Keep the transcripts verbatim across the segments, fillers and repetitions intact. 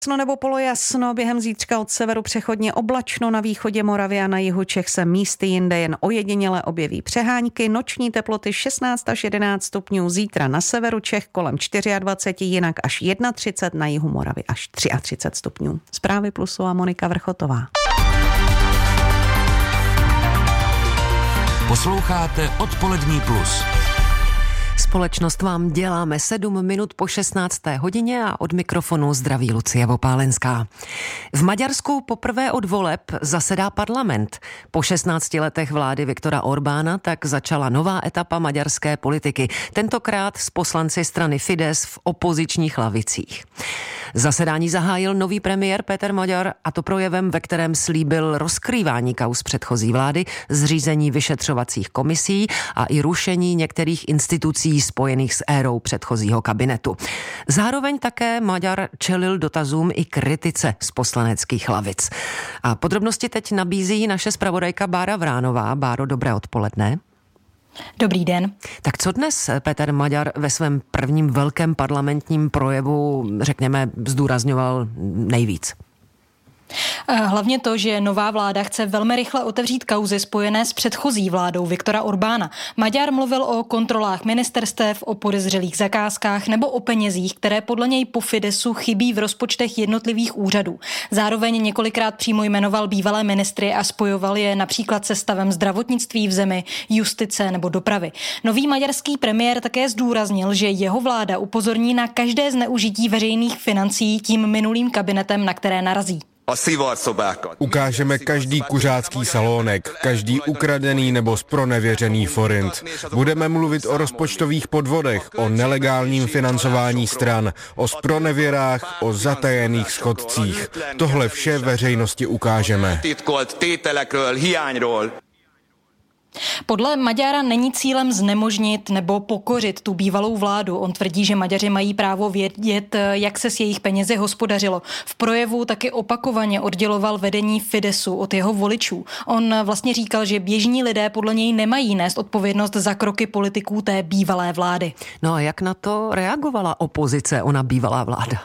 Jasno nebo polojasno, během zítřka od severu přechodně oblačno, na východě Moravy a na jihu Čech se místy jinde jen ojediněle objeví přehánky, noční teploty šestnáct až jedenáct stupňů, zítra na severu Čech kolem dvacet čtyři, jinak až třicet jedna, na jihu Moravy až třicet tři stupňů. Zprávy Plusu a Monika Vrchotová. Posloucháte Odpolední plus. Společnost vám děláme sedm minut po šestnácté hodině a od mikrofonu zdraví Lucie Vopálenská. V Maďarsku poprvé od voleb zasedá parlament. Po šestnácti letech vlády Viktora Orbána tak začala nová etapa maďarské politiky. Tentokrát s poslanci strany Fidesz v opozičních lavicích. Zasedání zahájil nový premiér Péter Magyar, a to projevem, ve kterém slíbil rozkrývání kauz předchozí vlády, zřízení vyšetřovacích komisí a i rušení některých institucí spojených s érou předchozího kabinetu. Zároveň také Magyar čelil dotazům i kritice z poslaneckých lavic. A podrobnosti teď nabízí naše zpravodajka Bára Vránová. Báro, dobré odpoledne. Dobrý den. Tak co dnes Péter Magyar ve svém prvním velkém parlamentním projevu, řekněme, zdůrazňoval nejvíc? Hlavně to, že nová vláda chce velmi rychle otevřít kauzy spojené s předchozí vládou Viktora Orbána. Maďar mluvil o kontrolách ministerstev, o podezřelých zakázkách nebo o penězích, které podle něj po Fidesu chybí v rozpočtech jednotlivých úřadů. Zároveň několikrát přímo jmenoval bývalé ministry a spojoval je například se stavem zdravotnictví v zemi, justice nebo dopravy. Nový maďarský premiér také zdůraznil, že jeho vláda upozorní na každé zneužití veřejných financí tím minulým kabinetem, na které narazí. Ukážeme každý kuřácký salónek, každý ukradený nebo zpronevěřený forint. Budeme mluvit o rozpočtových podvodech, o nelegálním financování stran, o zpronevěrách, o zatajených schodcích. Tohle vše veřejnosti ukážeme. Podle Maďara není cílem znemožnit nebo pokořit tu bývalou vládu. On tvrdí, že Maďaři mají právo vědět, jak se s jejich penězi hospodařilo. V projevu taky opakovaně odděloval vedení Fidesu od jeho voličů. On vlastně říkal, že běžní lidé podle něj nemají nést odpovědnost za kroky politiků té bývalé vlády. No a jak na to reagovala opozice, ona bývalá vláda?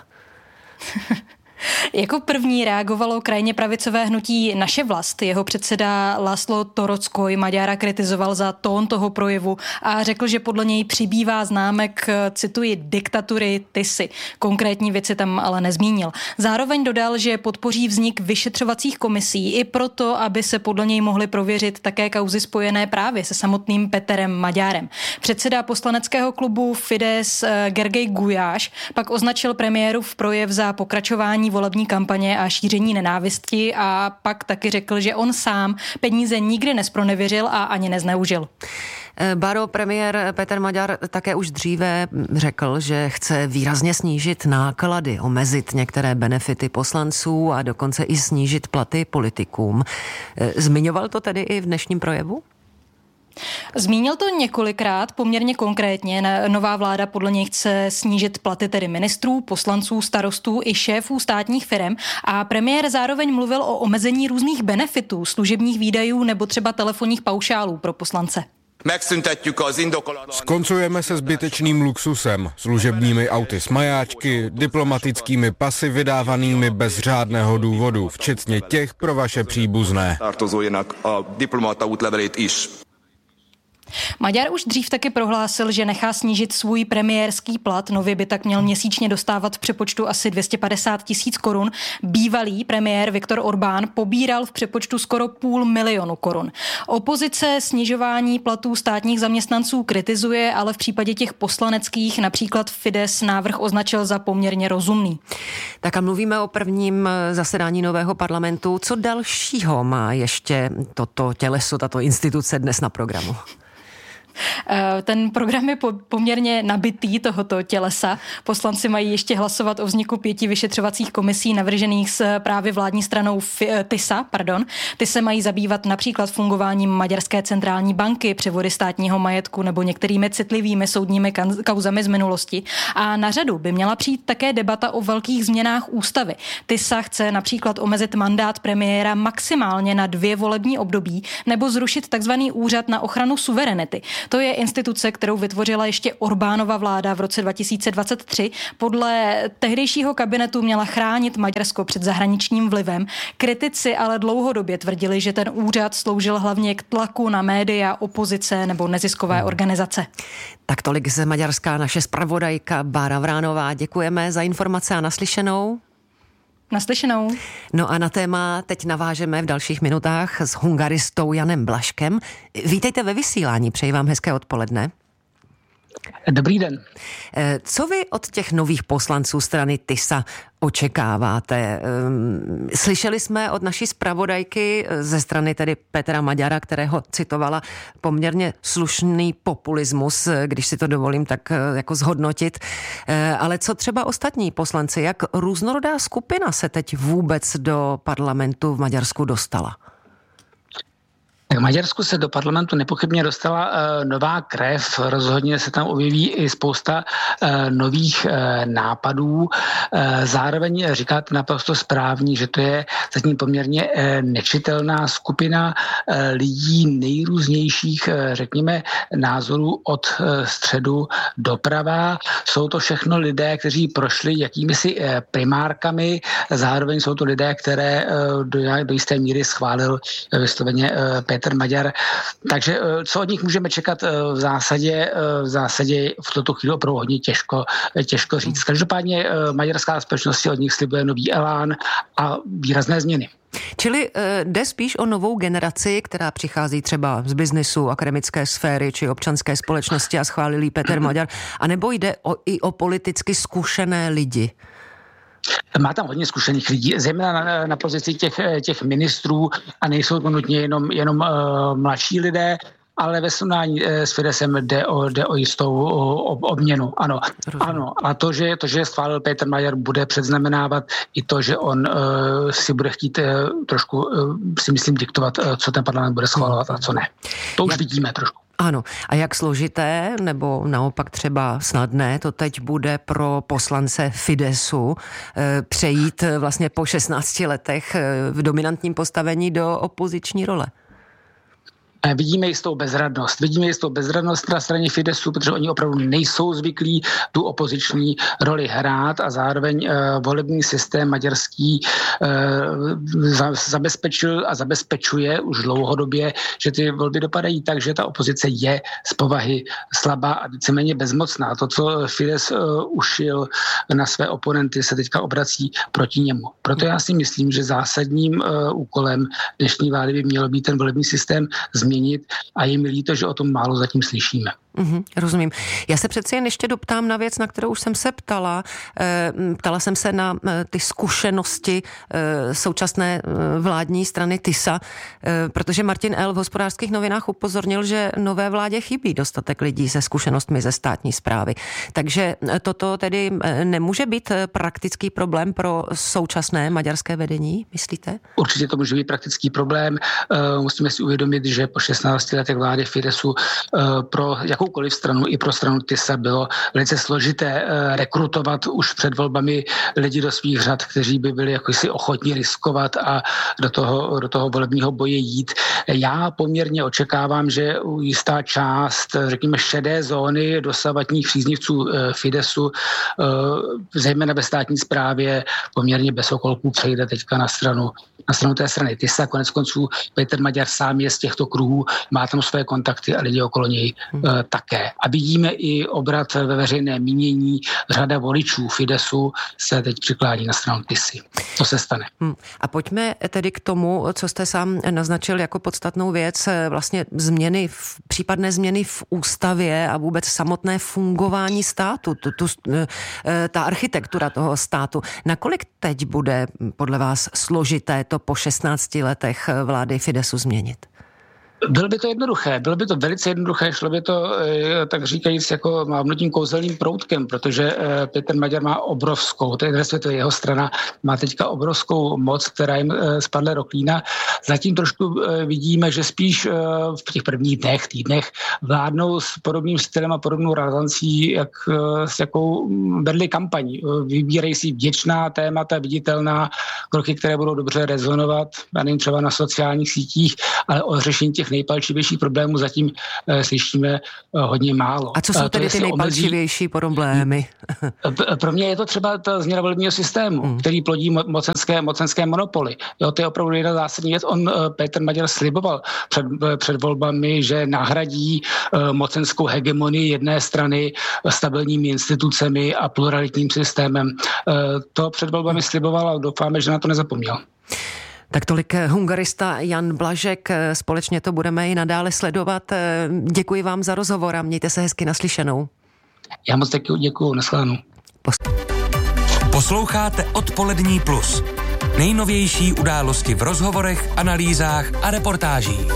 Jako první reagovalo krajně pravicové hnutí Naše vlast. Jeho předseda Laszlo Torockoj Maďara kritizoval za tón toho projevu a řekl, že podle něj přibývá známek, cituji, diktatury Tisy. Konkrétní věci tam ale nezmínil. Zároveň dodal, že podpoří vznik vyšetřovacích komisí i proto, aby se podle něj mohly prověřit také kauzy spojené právě se samotným Peterem Magyarem. Předseda poslaneckého klubu Fidesz Gergely Gulyás pak označil premiérův projev za pokračování volební kampaně a šíření nenávisti a pak taky řekl, že on sám peníze nikdy nespronevěřil a ani nezneužil. Báro, premiér Péter Magyar také už dříve řekl, že chce výrazně snížit náklady, omezit některé benefity poslanců a dokonce i snížit platy politikům. Zmiňoval to tedy i v dnešním projevu? Zmínil to několikrát, poměrně konkrétně. Nová vláda podle něj chce snížit platy tedy ministrů, poslanců, starostů i šéfů státních firem a premiér zároveň mluvil o omezení různých benefitů, služebních výdajů nebo třeba telefonních paušálů pro poslance. Skoncujeme se zbytečným luxusem, služebními auty s majáčky, diplomatickými pasy vydávanými bez řádného důvodu, včetně těch pro vaše příbuzné. Maďar už dřív taky prohlásil, že nechá snížit svůj premiérský plat. Nově by tak měl měsíčně dostávat v přepočtu asi dvě stě padesát tisíc korun. Bývalý premiér Viktor Orbán pobíral v přepočtu skoro půl milionu korun. Opozice snižování platů státních zaměstnanců kritizuje, ale v případě těch poslaneckých, například Fidesz, návrh označil za poměrně rozumný. Tak a mluvíme o prvním zasedání nového parlamentu. Co dalšího má ještě toto těleso, tato instituce dnes na programu? Ten program je poměrně nabitý tohoto tělesa. Poslanci mají ještě hlasovat o vzniku pěti vyšetřovacích komisí navržených s právě vládní stranou TISA. Pardon. Ty se mají zabývat například fungováním Maďarské centrální banky, převody státního majetku nebo některými citlivými soudními kauzami z minulosti. A na řadu by měla přijít také debata o velkých změnách ústavy. TISA chce například omezit mandát premiéra maximálně na dvě volební období nebo zrušit takzvaný úřad na ochranu suverenity. To je instituce, kterou vytvořila ještě Orbánova vláda v roce dva tisíce dvacet tři. Podle tehdejšího kabinetu měla chránit Maďarsko před zahraničním vlivem. Kritici ale dlouhodobě tvrdili, že ten úřad sloužil hlavně k tlaku na média, opozice nebo neziskové organizace. Tak tolik ze Maďarská naše zpravodajka Bára Vránová. Děkujeme za informace a naslyšenou. Naslyšenou. No a na téma teď navážeme v dalších minutách s hungaristou Janem Blažkem. Vítejte ve vysílání, přeji vám hezké odpoledne. Dobrý den. Co vy od těch nových poslanců strany TISA očekáváte? Slyšeli jsme od naší zpravodajky ze strany tedy Petra Maďara, kterého citovala, poměrně slušný populismus, když si to dovolím tak jako zhodnotit. Ale co třeba ostatní poslanci? Jak různorodá skupina se teď vůbec do parlamentu v Maďarsku dostala? Tak v Maďarsku se do parlamentu nepochybně dostala uh, nová krev, rozhodně se tam objeví i spousta uh, nových uh, nápadů. Uh, zároveň říkáte naprosto správně, že to je zatím poměrně uh, nečitelná skupina uh, lidí nejrůznějších, uh, řekněme, názorů od uh, středu doprava. Jsou to všechno lidé, kteří prošli jakýmisi uh, primárkami, zároveň jsou to lidé, které uh, do, do jisté míry schválil uh, vysloveně uh, Petr Maďar. Takže co od nich můžeme čekat v zásadě, v zásadě v tuto chvíli opravdu hodně těžko, těžko říct. Každopádně maďarská společnost od nich slibuje nový elán a výrazné změny. Čili jde spíš o novou generaci, která přichází třeba z biznisu, akademické sféry či občanské společnosti a schválil Petr Maďar, anebo jde o, i o politicky zkušené lidi? Má tam hodně zkušených lidí, zejména na, na pozici těch, těch ministrů a nejsou to nutně jenom, jenom uh, mladší lidé, ale ve srovnání s Fidesem jde o, jde o jistou o, o, obměnu. Ano, ano. A to že, to, že schválil Petr Maďar, bude předznamenávat i to, že on uh, si bude chtít uh, trošku, uh, si myslím, diktovat, uh, co ten parlament bude schvalovat a co ne. To už Jak... vidíme trošku. Ano. A jak složité, nebo naopak třeba snadné, to teď bude pro poslance Fidesu e, přejít vlastně po šestnácti letech v dominantním postavení do opoziční role? Vidíme jistou bezradnost. Vidíme jistou bezradnost na straně Fidesu, protože oni opravdu nejsou zvyklí tu opoziční roli hrát a zároveň uh, volební systém maďarský uh, za, zabezpečil a zabezpečuje už dlouhodobě, že ty volby dopadají tak, že ta opozice je z povahy slabá a víceméně bezmocná. To, co Fides uh, ušil na své oponenty, se teďka obrací proti němu. Proto já si myslím, že zásadním uh, úkolem dnešní vlády by mělo být ten volební systém změnit a je mi líto, že o tom málo zatím slyšíme. Mm-hmm, rozumím. Já se přeci jen ještě doptám na věc, na kterou už jsem se ptala. E, ptala jsem se na e, ty zkušenosti e, současné e, vládní strany TISA, e, protože Martin L. v Hospodářských novinách upozornil, že nové vládě chybí dostatek lidí se zkušenostmi ze státní správy. Takže toto tedy nemůže být praktický problém pro současné maďarské vedení, myslíte? Určitě to může být praktický problém. E, musíme si uvědomit, že po šestnácti letech vlády Fidesu e, pro jakou jakoukoliv stranu, i pro stranu TISA bylo velice složité rekrutovat už před volbami lidi do svých řad, kteří by byli jako si ochotní riskovat a do toho, do toho volebního boje jít. Já poměrně očekávám, že jistá část, řekněme, šedé zóny dosavadních příznivců Fidesu, zejména ve státní správě, poměrně bez okolků přejde teďka na stranu, na stranu té strany TISA. Konec konců Petr Maďar sám je z těchto kruhů, má tam své kontakty a lidi okolo něj hmm. také. A vidíme i obrat ve veřejné mínění. Řada voličů Fidesu se teď přikládí na stranu TISy. Co se stane? Hmm. A pojďme tedy k tomu, co jste sám naznačil jako podstatnou věc, vlastně změny, případné změny v ústavě a vůbec samotné fungování státu, tu, tu, ta architektura toho státu. Nakolik teď bude podle vás složité to po šestnácti letech vlády Fidesu změnit? Bylo by to jednoduché, bylo by to velice jednoduché, šlo by to, tak říkajíc, jako mávnutím kouzelným proutkem, protože Petr Maďar má obrovskou, to je to jeho strana, má teďka obrovskou moc, která jim spadla do klína. Zatím trošku vidíme, že spíš v těch prvních dnech, týdnech vládnou s podobným stylem a podobnou razancí, jak s jakou vedli kampaň. Vybírají si vděčná témata, viditelná, kroky, které budou dobře rezonovat, a nevím, třeba na sociálních sítích ale o řešení těch nejpalčivějších problémů zatím slyšíme hodně málo. A co jsou tedy ty nejpalčivější problémy? Pro mě je to třeba ta změna volebního systému, hmm. který plodí mocenské, mocenské monopoly. Jo, to je opravdu jedna zásadní věc. On, Petr Maďar, sliboval před, před volbami, že nahradí mocenskou hegemonii jedné strany stabilními institucemi a pluralitním systémem. To před volbami sliboval a doufáme, že na to nezapomněl. Tak tolik hungarista Jan Blažek. Společně to budeme i nadále sledovat. Děkuji vám za rozhovor a mějte se hezky naslyšenou. Já moc taky děkuju. Nashledanou. Posloucháte Odpolední plus. Nejnovější události v rozhovorech, analýzách a reportážích.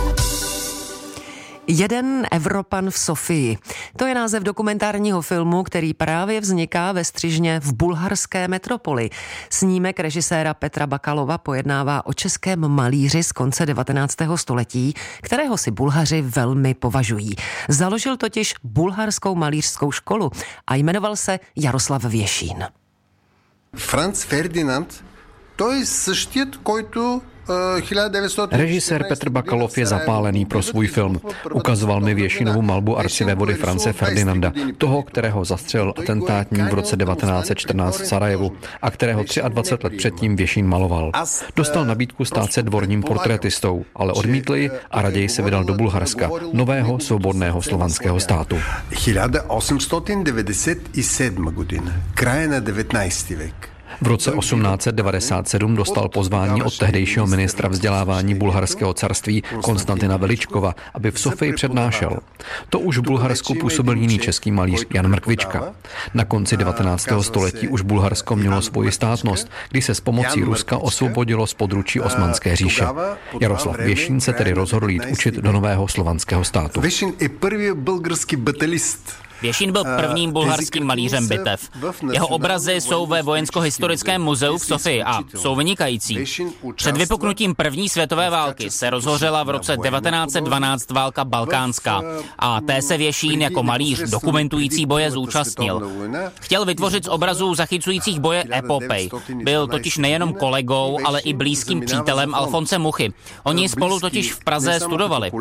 Jeden Evropan v Sofii. To je název dokumentárního filmu, který právě vzniká ve Střižně v bulharské metropoli. Snímek režiséra Petra Bakalova pojednává o českém malíři z konce devatenáctého století, kterého si Bulhaři velmi považují. Založil totiž bulharskou malířskou školu a jmenoval se Jaroslav Věšín. Franz Ferdinand, to je същият, който Režisér Petr Bakalov je zapálený pro svůj film. Ukazoval mi Věšinovu malbu arcivévody France Ferdinanda, toho, kterého zastřelil atentátník v roce devatenáct set čtrnáct v Sarajevu a kterého dvacet tři let předtím Věšín maloval. Dostal nabídku stát se dvorním portrétistou, ale odmítl ji a raději se vydal do Bulharska, nového svobodného slovanského státu. osmnáct devadesát sedm година, kraje na devatenáctý věk. V roce osmnáct set devadesát sedm dostal pozvání od tehdejšího ministra vzdělávání bulharského carství Konstantina Veličkova, aby v Sofii přednášel. To už v Bulharsku působil jiný český malíř Jan Mrkvička. Na konci devatenáctého století už Bulharsko mělo svoji státnost, kdy se s pomocí Ruska osvobodilo z područí Osmanské říše. Jaroslav Věšín se tedy rozhodl jít učit do nového slovanského státu. Věšín je první bulgarský batalist. Věšín byl prvním bulharským malířem bitev. Jeho obrazy jsou ve Vojensko-historickém muzeu v Sofii a jsou vynikající. Před vypuknutím první světové války se rozhořela v roce devatenáct set dvanáct válka balkánská a té se Věšín jako malíř dokumentující boje zúčastnil. Chtěl vytvořit z obrazů zachycujících boje epopej. Byl totiž nejenom kolegou, ale i blízkým přítelem Alfonse Muchy. Oni spolu totiž v Praze studovali.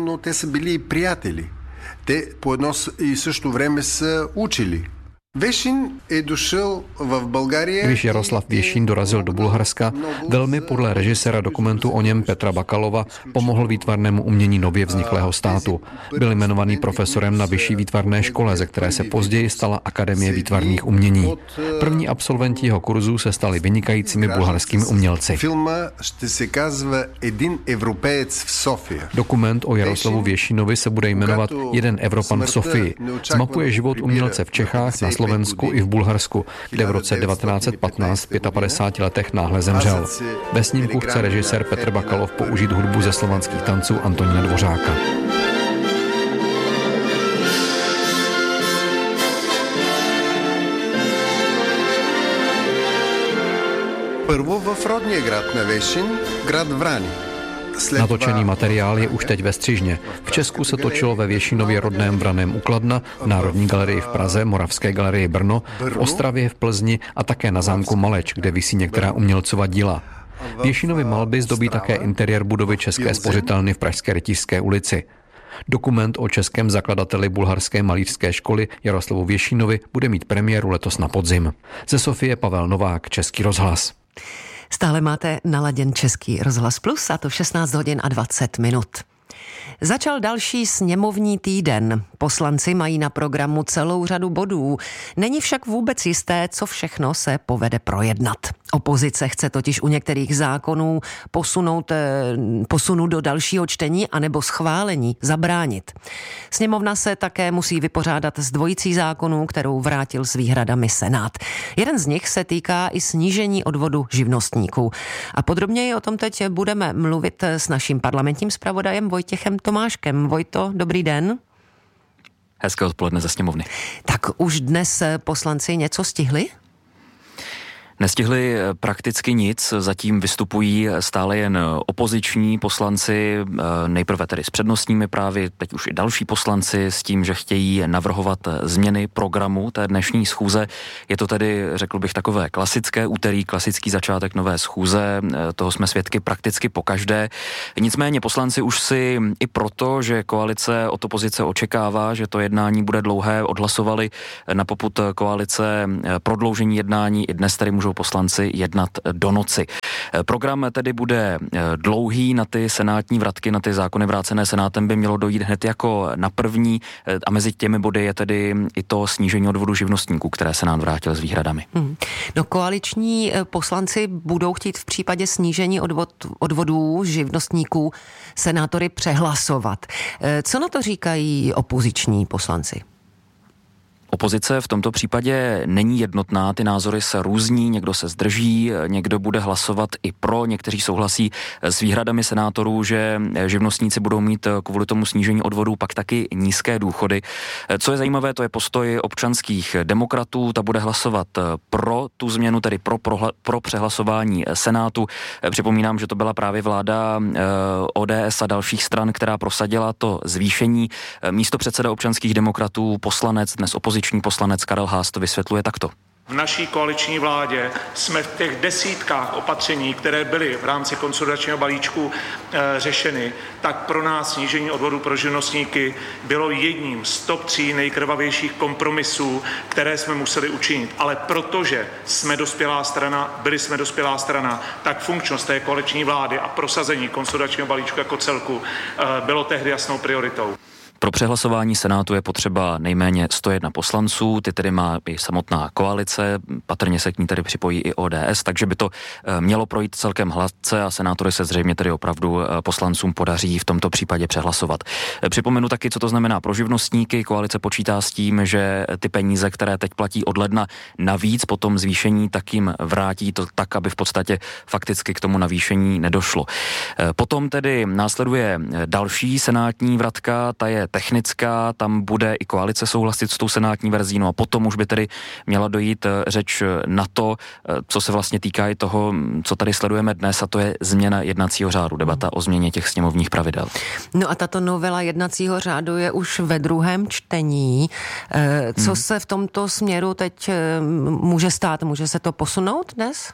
Те по едно и също време са учили. Věšín je došel v Bulgarii. Když Jaroslav Věšín dorazil do Bulharska, velmi podle režiséra dokumentu o něm Petra Bakalova pomohl výtvarnému umění nově vzniklého státu. Byl jmenovaný profesorem na vyšší výtvarné škole, ze které se později stala Akademie výtvarných umění. První absolventi jeho kurzů se stali vynikajícími bulharskými umělci. Filma ще se казва Един европеец в София. Dokument o Jaroslavu Věšínovi se bude jmenovat Jeden Evropan v Sofii. Zmapuje život umělce v Čechách, na Slovensku i v Bulharsku, kde v roce devatenáct set patnáct v padesát pěti letech náhle zemřel. Ve snímku chce režisér Petr Bakalov použít hudbu ze slovanských tanců Antonína Dvořáka. Prvo v rodně grad na Věšín, grad Vrani. Natočený materiál je už teď ve Střižně. V Česku se točilo ve Věšínově rodném Vraném u Kladna, v Národní galerii v Praze, Moravské galerii Brno, v Ostravě, v Plzni a také na zámku Maleč, kde visí některá umělcova díla. Věšínovy malby zdobí také interiér budovy České spořitelny v pražské Rytířské ulici. Dokument o českém zakladateli bulharské malířské školy Jaroslavu Věšínovi bude mít premiéru letos na podzim. Ze Sofie Pavel Novák, Český rozhlas. Stále máte naladěn Český rozhlas Plus a to v šestnáct hodin a dvacet minut. Začal další sněmovní týden. Poslanci mají na programu celou řadu bodů. Není však vůbec jisté, co všechno se povede projednat. Opozice chce totiž u některých zákonů posunout, posunout do dalšího čtení anebo schválení zabránit. Sněmovna se také musí vypořádat s dvojicí zákonů, kterou vrátil s výhradami Senát. Jeden z nich se týká i snížení odvodu živnostníků. A podrobněji o tom teď budeme mluvit s naším parlamentním zpravodajem Vojtěchem Tomáškem. Vojto, dobrý den. Hezké odpoledne ze sněmovny. Tak už dnes poslanci něco stihli? Nestihli prakticky nic, zatím vystupují stále jen opoziční poslanci, nejprve tedy s přednostními právy, teď už i další poslanci s tím, že chtějí navrhovat změny programu té dnešní schůze. Je to tedy, řekl bych, takové klasické úterý, klasický začátek nové schůze, toho jsme svědky prakticky pokaždé. Nicméně poslanci už si i proto, že koalice od opozice očekává, že to jednání bude dlouhé, odhlasovali na popud koalice prodloužení jednání. I dnes tedy můžou poslanci jednat do noci. Program tedy bude dlouhý, na ty senátní vratky, na ty zákony vrácené senátem by mělo dojít hned jako na první a mezi těmi body je tedy i to snížení odvodu živnostníků, které senát vrátil s výhradami. Hmm. No koaliční poslanci budou chtít v případě snížení odvod, odvodů živnostníků senátory přehlasovat. Co na to říkají opoziční poslanci? Opozice v tomto případě není jednotná, ty názory se různí, někdo se zdrží, někdo bude hlasovat i pro, někteří souhlasí s výhradami senátorů, že živnostníci budou mít kvůli tomu snížení odvodů pak taky nízké důchody. Co je zajímavé, to je postoj občanských demokratů, ta bude hlasovat pro tu změnu, tedy pro, pro, pro přehlasování senátu. Připomínám, že to byla právě vláda O D S a dalších stran, která prosadila to zvýšení. Místopředseda občanských demokratů, poslanec, dnes opoziční poslanec Karel Haas to vysvětluje takto. V naší koaliční vládě jsme v těch desítkách opatření, které byly v rámci konsolidačního balíčku e, řešeny, tak pro nás snížení odvodů pro živnostníky bylo jedním z top tří nejkrvavějších kompromisů, které jsme museli učinit. Ale protože jsme dospělá strana, byli jsme dospělá strana, tak funkčnost té koaliční vlády a prosazení konsolidačního balíčku jako celku e, bylo tehdy jasnou prioritou. Pro přehlasování senátu je potřeba nejméně sto jedna poslanců, ty tedy má i samotná koalice, patrně se k ní tedy připojí i O D S, takže by to mělo projít celkem hladce a senátory se zřejmě tedy opravdu poslancům podaří v tomto případě přehlasovat. Připomenu taky, co to znamená pro živnostníky. Koalice počítá s tím, že ty peníze, které teď platí od ledna navíc po tom zvýšení, tak jim vrátí to tak, aby v podstatě fakticky k tomu navýšení nedošlo. Potom tedy následuje další senátní vratka, ta je technická, tam bude i koalice souhlasit s tou senátní verzí, no a potom už by tedy měla dojít řeč na to, co se vlastně týká i toho, co tady sledujeme dnes, a to je změna jednacího řádu, debata o změně těch sněmovních pravidel. No a tato novela jednacího řádu je už ve druhém čtení. Co hmm. se v tomto směru teď může stát? Může se to posunout dnes?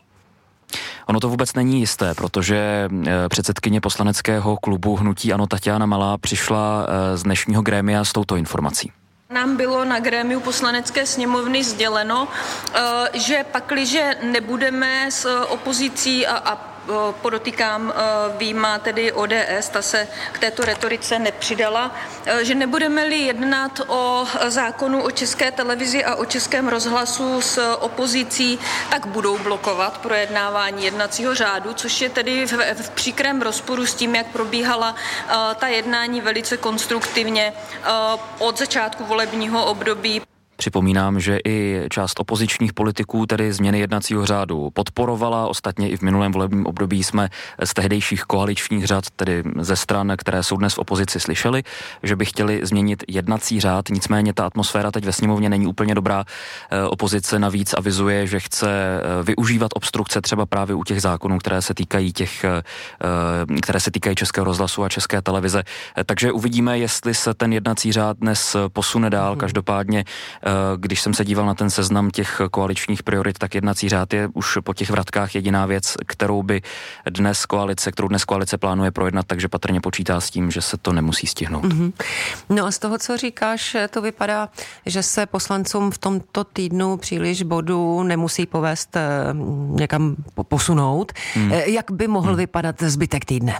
Ono to vůbec není jisté, protože předsedkyně poslaneckého klubu Hnutí ANO Taťána Malá přišla z dnešního grémia s touto informací. Nám bylo na grémiu poslanecké sněmovny sděleno, že pakliže nebudeme s opozicí a, a podotýkám, výjima tedy O D S, ta se k této retorice nepřidala, že nebudeme-li jednat o zákonu o České televizi a o Českém rozhlasu s opozicí, tak budou blokovat projednávání jednacího řádu, což je tedy v, v příkrém rozporu s tím, jak probíhala ta jednání velice konstruktivně od začátku volebního období. Připomínám, že i část opozičních politiků tedy změny jednacího řádu podporovala. Ostatně i v minulém volebním období jsme z tehdejších koaličních řad, tedy ze stran, které jsou dnes v opozici, slyšeli, že by chtěli změnit jednací řád. Nicméně ta atmosféra teď ve sněmovně není úplně dobrá. Opozice navíc avizuje, že chce využívat obstrukce třeba právě u těch zákonů, které se týkají těch, které se týkají Českého rozhlasu a České televize. Takže uvidíme, jestli se ten jednací řád dnes posune dál. Každopádně když jsem se díval na ten seznam těch koaličních priorit, tak jednací řád je už po těch vratkách jediná věc, kterou by dnes koalice, kterou dnes koalice plánuje projednat, takže patrně počítá s tím, že se to nemusí stihnout. Mm-hmm. No a z toho, co říkáš, to vypadá, že se poslancům v tomto týdnu příliš bodů nemusí povést někam posunout. Mm. Jak by mohl mm. vypadat zbytek týdne?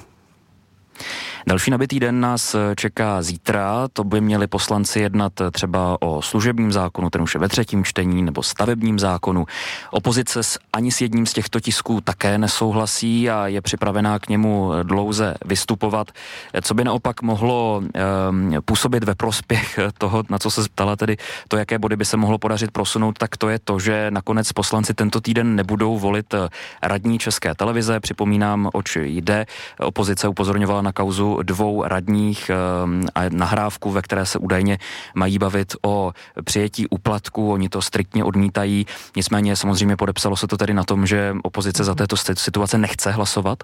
Další nabitý den nás čeká zítra, to by měli poslanci jednat třeba o služebním zákonu, ten už je ve třetím čtení, nebo stavebním zákonu. Opozice ani s jedním z těchto tisků také nesouhlasí a je připravená k němu dlouze vystupovat. Co by naopak mohlo um, působit ve prospěch toho, na co se ptala, tedy to, jaké body by se mohlo podařit prosunout, tak to je to, že nakonec poslanci tento týden nebudou volit radní České televize. Připomínám, oč jde. Opozice upozorňovala na kauzu podpisu dvou radních a nahrávku, ve které se údajně mají bavit o přijetí úplatku. Oni to striktně odmítají. Nicméně samozřejmě podepsalo se to tedy na tom, že opozice za této situace nechce hlasovat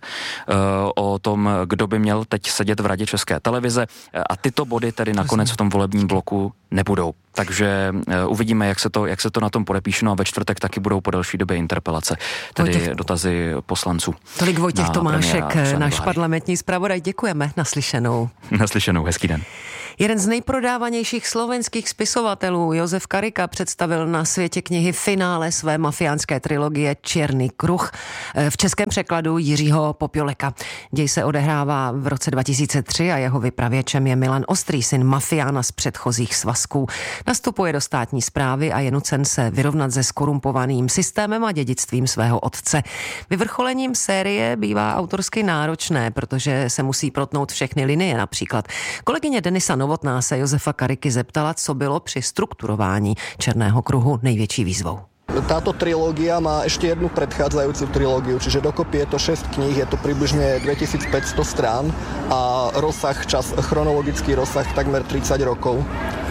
o tom, kdo by měl teď sedět v Radě České televize, a tyto body tedy nakonec v tom volebním bloku nebudou. Takže uvidíme, jak se to, jak se to na tom podepíše. No a ve čtvrtek taky budou po delší době interpelace, tedy Vojtěch, dotazy poslanců. Tolik Vojtěch Tomášek, náš parlamentní zpravodaj. Děkujeme. Naslyšenou. Naslyšenou, hezký den. Jeden z nejprodávanějších slovenských spisovatelů, Jozef Karika, představil na Světě knihy finále své mafiánské trilogie Černý kruh v českém překladu Jiřího Popioleka. Děj se odehrává v roce dva tisíce tři a jeho vypravěčem je Milan Ostrý, syn mafiána z předchozích svazků. Nastupuje do státní správy a je nucen se vyrovnat se skorumpovaným systémem a dědictvím svého otce. Vyvrcholením série bývá autorsky náročné, protože se musí protnout všechny linie například. Kolegyně Denisa Novotná se Josefa Kariky zeptala, co bylo při strukturování Černého kruhu největší výzvou. Táto trilógia má ešte jednu predchádzajúcu trilógiu, čiže dokopy je to šesť kníh, je to približne dvetisícpäťsto strán a rozsah, čas, chronologický rozsah takmer tridsať rokov.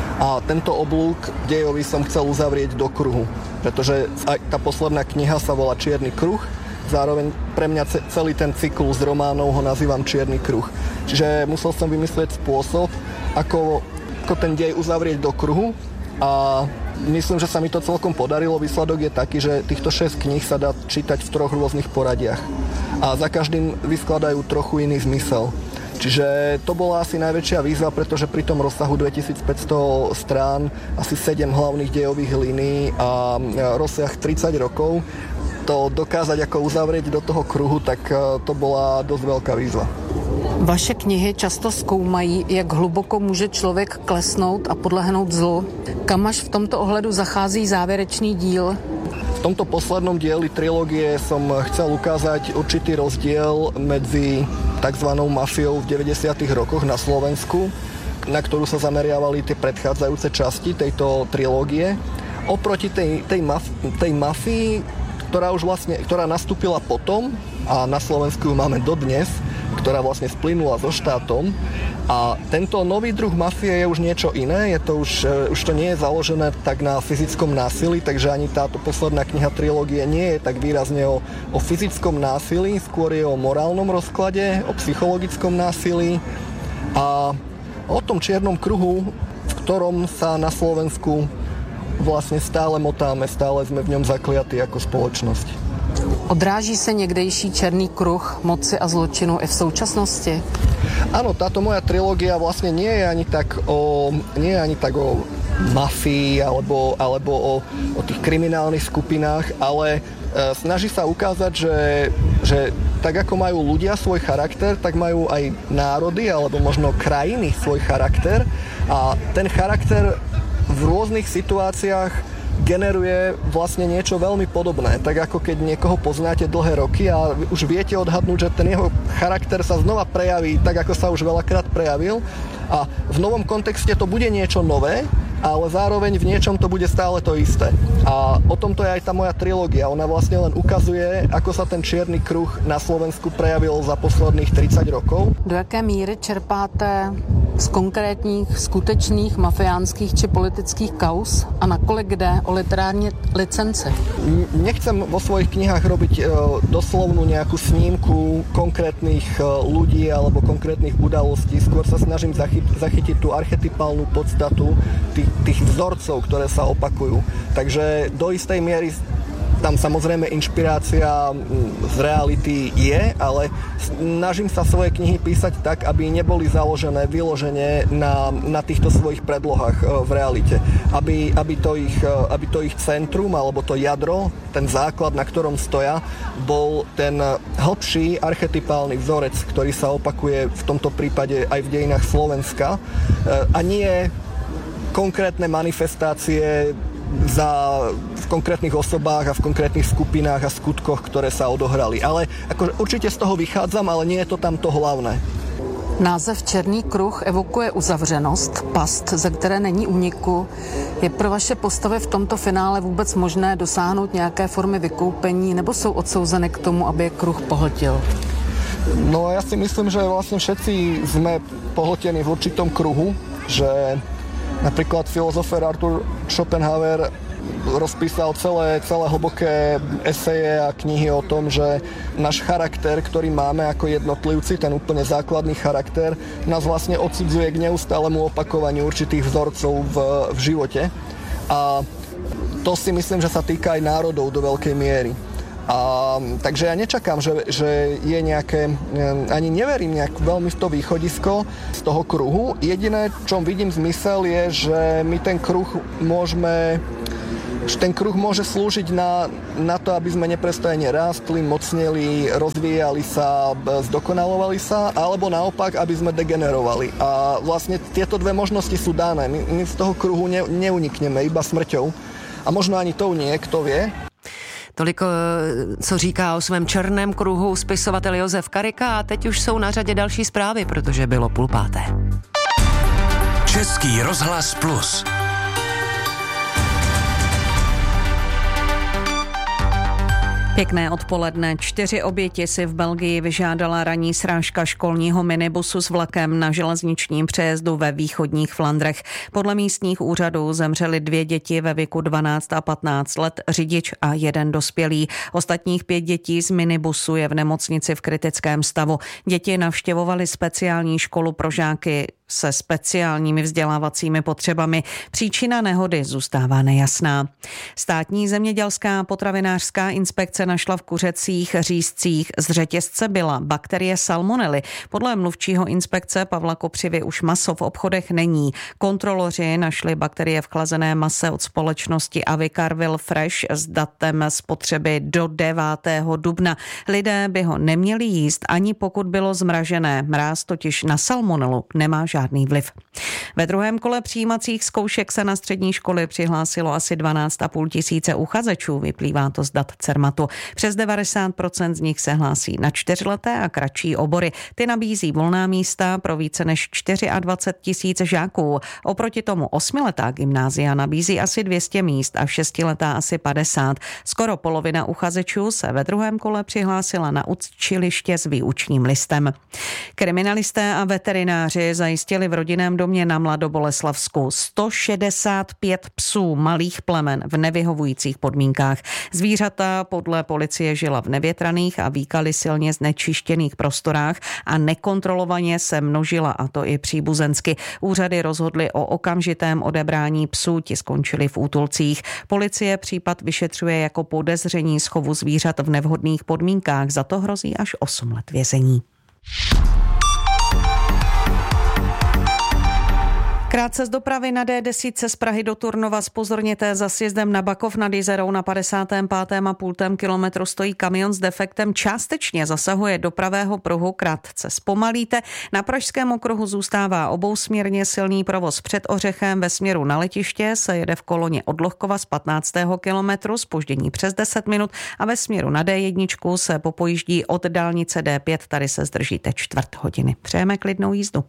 A tento oblúk dejový som chcel uzavrieť do kruhu, pretože aj tá posledná kniha sa volá Čierny kruh, zároveň pre mňa celý ten cyklus románov ho nazývam Čierny kruh. Čiže musel som vymyslieť spôsob, ako, ako ten dej uzavrieť do kruhu a myslím, že sa mi to celkom podarilo. Výsledok je taký, že týchto šesť kníh sa dá čítať v troch rôznych poradiach a za každým vyskladajú trochu iný zmysel. Čiže to bola asi najväčšia výzva, pretože pri tom rozsahu dvetisícpäťsto strán, asi sedem hlavných dejových línií a rozsah tridsať rokov, to dokázať ako uzavrieť do toho kruhu, tak to bola dosť veľká výzva. Vaše knihy často zkoumají, jak hluboko může člověk klesnout a podlehnout zlu. Kam až v tomto ohledu zachází závěrečný díl? V tomto poslednom dieli trilógie som chcel ukázať určitý rozdiel medzi takzvanou mafiou v deväťdesiatych rokoch na Slovensku, na ktorú sa zameriavali tie predchádzajúce časti tejto trilógie, oproti tej, tej, maf- tej mafii, ktorá už vlastne, ktorá nastúpila potom a na Slovensku ju máme dodnes, ktorá vlastne splynula so štátom. A tento nový druh mafie je už niečo iné, je to už, už to nie je založené tak na fyzickom násilí, takže ani táto posledná kniha trilógie nie je tak výrazne o, o fyzickom násilí, skôr je o morálnom rozklade, o psychologickom násilí a o tom čiernom kruhu, v ktorom sa na Slovensku vlastne stále motáme, stále sme v ňom zakliatí ako spoločnosť. Odráží se někdejší černý kruh moci a zločinu i v současnosti? Áno, táto moja trilógia vlastne nie je ani tak o, nie je ani tak o mafii alebo, alebo o, o tých kriminálnych skupinách, ale e, snaží sa ukázať, že, že tak ako majú ľudia svoj charakter, tak majú aj národy alebo možno krajiny svoj charakter a ten charakter v rôznych situáciách generuje vlastne niečo veľmi podobné. Tak ako keď niekoho poznáte dlhé roky a už viete odhadnúť, že ten jeho charakter sa znova prejaví tak, ako sa už veľakrát prejavil. A v novom kontexte to bude niečo nové, ale zároveň v niečom to bude stále to isté. A o tomto je aj tá moja trilógia. Ona vlastne len ukazuje, ako sa ten čierny kruh na Slovensku prejavil za posledných tridsať rokov. Do jaké míry čerpáte z konkrétních, skutečných mafiánskych či politických kauz a nakolik jde o literární licenci? Nechcem vo svojich knihách robiť e, doslovnú nejakú snímku konkrétnych e, ľudí alebo konkrétnych udalostí. Skôr sa snažím zachyt, zachytiť tú archetypálnu podstatu tých, tých vzorcov, ktoré sa opakujú. Takže do istej miery tam samozrejme inšpirácia z reality je, ale snažím sa svoje knihy písať tak, aby neboli založené vyložene na, na týchto svojich predlohách v realite. Aby, aby, to ich, aby to ich centrum, alebo to jadro, ten základ, na ktorom stoja, bol ten hlbší archetypálny vzorec, ktorý sa opakuje v tomto prípade aj v dejinách Slovenska. A nie konkrétne manifestácie za, v konkrétnych osobách a v konkrétnych skupinách a skutkoch, ktoré sa odohrali. Ale ako, určite z toho vychádzam, ale nie je to tam to hlavné. Název Černý kruh evokuje uzavřenost, past, ze které není úniku. Je pro vaše postavy v tomto finále vůbec možné dosáhnout nějaké formy vykoupení, nebo jsou odsouzeny k tomu, aby je kruh pohltil? No a ja si myslím, že vlastne všetci sme pohltení v určitom kruhu, že napríklad filozofér Arthur Schopenhauer rozpísal celé, celé hlboké eseje a knihy o tom, že náš charakter, ktorý máme ako jednotlivci, ten úplne základný charakter, nás vlastne odsudzuje k neustálemu opakovaniu určitých vzorcov v, v živote. A to si myslím, že sa týka aj národov do veľkej miery. A, takže ja nečakám, že, že je nejaké, ani neverím nejak veľmi v to východisko z toho kruhu. Jediné, čom vidím zmysel, je, že my ten kruh môžeme, že ten kruh môže slúžiť na, na to, aby sme neprestajne rástli, mocneli, rozvíjali sa, zdokonalovali sa, alebo naopak, aby sme degenerovali. A vlastne tieto dve možnosti sú dané. My, my z toho kruhu ne, neunikneme iba smrťou. A možno ani tou nie, kto vie. Toliko, co říká o svém černém kruhu spisovatel Josef Karika, a teď už jsou na řadě další zprávy, protože bylo půl páté. Český rozhlas Plus. Pěkné odpoledne. Čtyři oběti si v Belgii vyžádala ranní srážka školního minibusu s vlakem na železničním přejezdu ve východních Flandrech. Podle místních úřadů zemřely dvě děti ve věku dvanáct a patnáct let, řidič a jeden dospělý. Ostatních pět dětí z minibusu je v nemocnici v kritickém stavu. Děti navštěvovaly speciální školu pro žáky se speciálními vzdělávacími potřebami. Příčina nehody zůstává nejasná. Státní zemědělská potravinářská inspekce našla v kuřecích řízcích z řetězce byla bakterie salmonely. Podle mluvčího inspekce Pavla Kopřivy už maso v obchodech není. Kontroloři našli bakterie v chlazeném mase od společnosti Avicarville Fresh s datem spotřeby do devátého dubna. Lidé by ho neměli jíst, ani pokud bylo zmražené. Mráz totiž na salmonelu nemá žádný vliv. Ve druhém kole přijímacích zkoušek se na střední školy přihlásilo asi dvanáct a půl tisíce uchazečů, vyplývá to z dat Cermatu. Přes devadesát procent z nich se hlásí na čtyřleté a kratší obory. Ty nabízí volná místa pro více než dvacet čtyři tisíc žáků. Oproti tomu osmiletá gymnázia nabízí asi dvě stě míst a šestiletá asi padesát. Skoro polovina uchazečů se ve druhém kole přihlásila na učiliště s výučním listem. Kriminalisté a veterináři zajistili v rodinném domě na Mladoboleslavsku sto šedesát pět psů malých plemen v nevyhovujících podmínkách. Zvířata podle policie žila v nevětraných a výkaly silně znečištěných prostorách a nekontrolovaně se množila, a to i příbuzensky. Úřady rozhodly o okamžitém odebrání psů, ti skončili v útulcích. Policie případ vyšetřuje jako podezření z chovu zvířat v nevhodných podmínkách. Za to hrozí až osm let vězení. Krátce z dopravy na D deset z Prahy do Turnova zpozorněte, za sjezdem na Bakov nad Jizerou na padesátém pátém a půltém kilometru stojí kamion s defektem, částečně zasahuje do pravého pruhu, krátce zpomalíte. Na pražském okruhu zůstává obousměrně silný provoz před Ořechem, ve směru na letiště se jede v koloně od Lohkova z patnáctého kilometru, zpoždění přes deset minut, a ve směru na D jedna se popojíždí od dálnice D pět, tady se zdržíte čtvrt hodiny. Přejeme klidnou jízdu.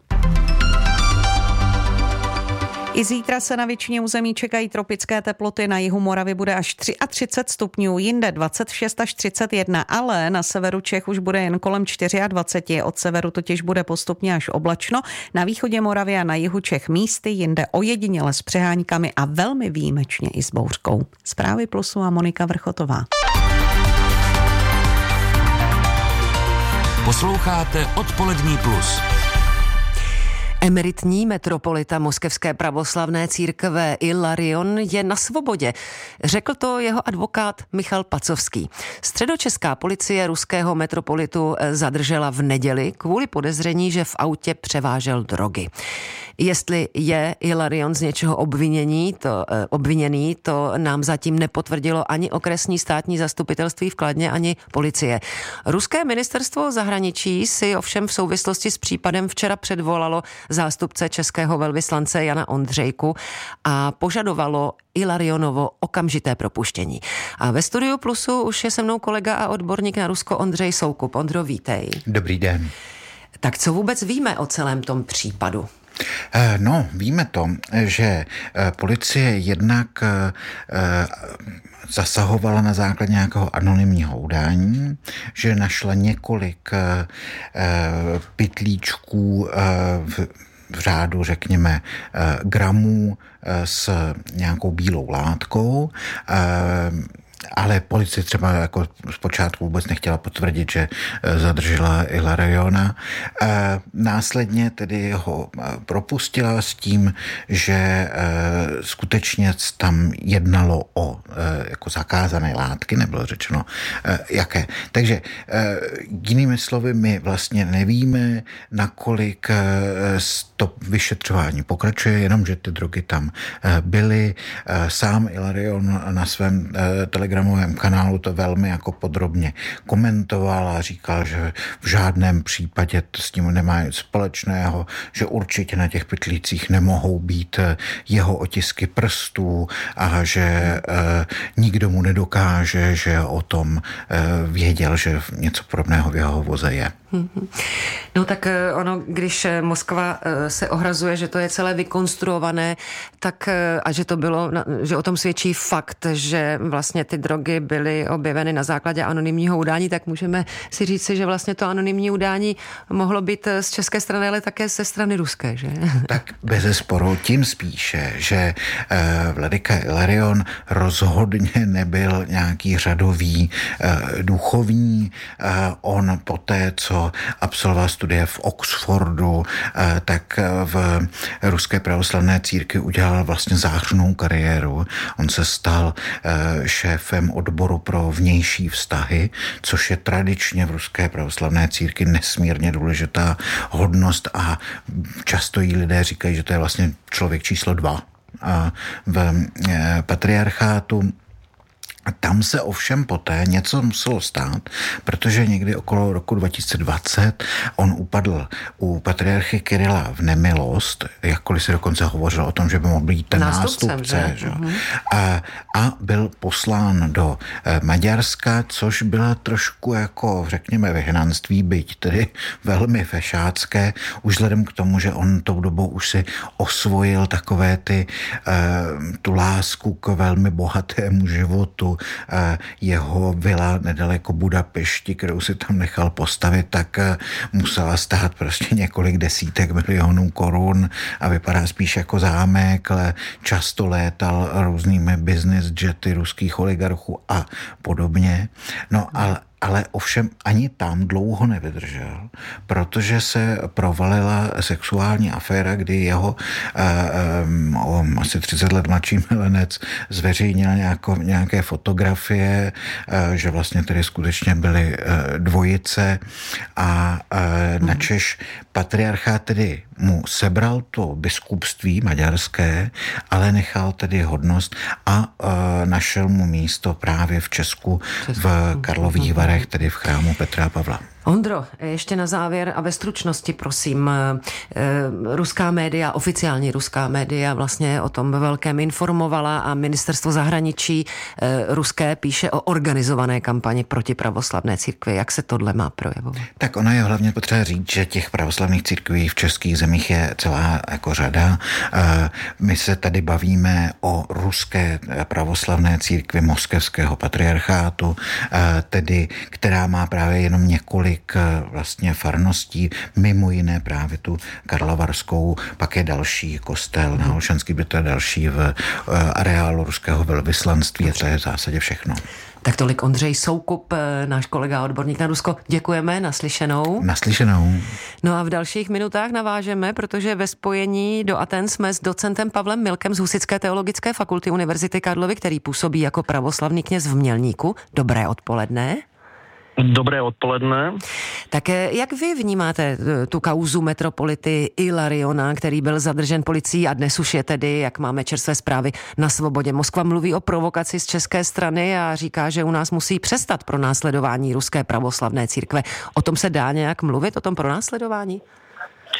I zítra se na většině území čekají tropické teploty, na jihu Moravy bude až třicet tři stupňů, jinde dvacet šest až třicet jedna, ale na severu Čech už bude jen kolem dvacet čtyři, od severu totiž bude postupně až oblačno, na východě Moravy a na jihu Čech místy, jinde ojediněle s přeháňkami a velmi výjimečně i s bouřkou. Zprávy Plusu a Monika Vrchotová. Posloucháte Odpolední plus. Emeritní metropolita Moskevské pravoslavné církve Ilarion je na svobodě. Řekl to jeho advokát Michal Pacovský. Středočeská policie ruského metropolitu zadržela v neděli kvůli podezření, že v autě převážel drogy. Jestli je Ilarion z něčeho obvinění, to, eh, obviněný, to nám zatím nepotvrdilo ani okresní státní zastupitelství v Kladně, ani policie. Ruské ministerstvo zahraničí si ovšem v souvislosti s případem včera předvolalo zástupce českého velvyslance Jana Ondřejku a požadovalo Ilarionovo okamžité propuštění. A ve studiu Plusu už je se mnou kolega a odborník na Rusko Ondřej Soukup. Ondro, vítej. Dobrý den. Tak co vůbec víme o celém tom případu? No, víme to, že policie jednak zasahovala na základě nějakého anonymního udání, že našla několik pytlíčků v, v řádu, řekněme, gramů s nějakou bílou látkou, ale policie třeba jako zpočátku vůbec nechtěla potvrdit, že zadržela Ilariona. Následně tedy ho propustila s tím, že skutečně tam jednalo o jako zakázané látky, nebylo řečeno jaké. Takže jinými slovy my vlastně nevíme, nakolik to vyšetřování pokračuje, jenom že ty drogy tam byly. Sám Ilarion na svém telegramovém kanálu to velmi jako podrobně komentoval a říkal, že v žádném případě to s ním nemá nic společného, že určitě na těch pytlících nemohou být jeho otisky prstů a že eh, nikdo mu nedokáže, že o tom eh, věděl, že něco podobného v jeho voze je. No tak ono, když Moskva se ohrazuje, že to je celé vykonstruované, tak a že to bylo, že o tom svědčí fakt, že vlastně ty drogy byly objeveny na základě anonymního udání, tak můžeme si říci, že vlastně to anonymní udání mohlo být z české strany, ale také ze strany ruské, že? Tak bezesporu tím spíše, že Vladika Ilarion rozhodně nebyl nějaký řadový duchovní. On poté, co absolvoval studie v Oxfordu, tak v ruské pravoslavné církvi udělal vlastně zářnou kariéru. On se stal šéfem odboru pro vnější vztahy, což je tradičně v ruské pravoslavné církvi nesmírně důležitá hodnost a často jí lidé říkají, že to je vlastně člověk číslo dva v patriarchátu. A tam se ovšem poté něco muselo stát, protože někdy okolo roku dva tisíce dvacet on upadl u patriarchy Kirila v nemilost, jakkoliv se dokonce hovořilo o tom, že by mohl být ten nástupce. Že? Uh-huh. A, a byl poslán do eh, Maďarska, což byla trošku jako, řekněme, vyhnanství, byť tedy velmi fešácké, už vzhledem k tomu, že on tou dobou už si osvojil takové ty, eh, tu lásku k velmi bohatému životu. Jeho vila nedaleko Budapešti, kterou si tam nechal postavit, tak musela stát prostě několik desítek milionů korun a vypadá spíš jako zámek, ale často létal různými business jety ruských oligarchů a podobně. No ale ale ovšem ani tam dlouho nevydržel, protože se provalila sexuální aféra, kdy jeho um, um, asi třicet let mladší milenec zveřejnil nějako, nějaké fotografie, uh, že vlastně tedy skutečně byly uh, dvojice a uh, načež patriarchát tedy mu sebral to biskupství maďarské, ale nechal tedy hodnost a uh, našel mu místo právě v Česku, v Karlových Varech, tedy v chrámu Petra a Pavla. Ondro, ještě na závěr a ve stručnosti, prosím, ruská média, oficiální ruská média vlastně o tom ve velkém informovala a ministerstvo zahraničí ruské píše o organizované kampani proti pravoslavné církvi. Jak se tohle má projevovat? Tak ono je hlavně potřeba říct, že těch pravoslavných církví v českých zemích je celá jako řada. My se tady bavíme o ruské pravoslavné církvi moskevského patriarchátu, tedy která má právě jenom několik vlastně farností, mimo jiné právě tu karlovarskou, pak je další kostel na Olšanský byt a další v areálu ruského velvyslanství a to je v zásadě všechno. Tak tolik Ondřej Soukup, náš kolega odborník na Rusko. Děkujeme, naslyšenou. Naslyšenou. No a v dalších minutách navážeme, protože ve spojení do Aten jsme s docentem Pavlem Milkem z Husitské teologické fakulty Univerzity Karlovy, který působí jako pravoslavný kněz v Mělníku. Dobré odpoledne. Dobré odpoledne. Tak jak vy vnímáte tu kauzu metropolity Ilariona, který byl zadržen policií a dnes už je tedy, jak máme čerstvé zprávy, na svobodě? Moskva mluví o provokaci z české strany a říká, že u nás musí přestat pronásledování ruské pravoslavné církve. O tom se dá nějak mluvit, o tom pronásledování?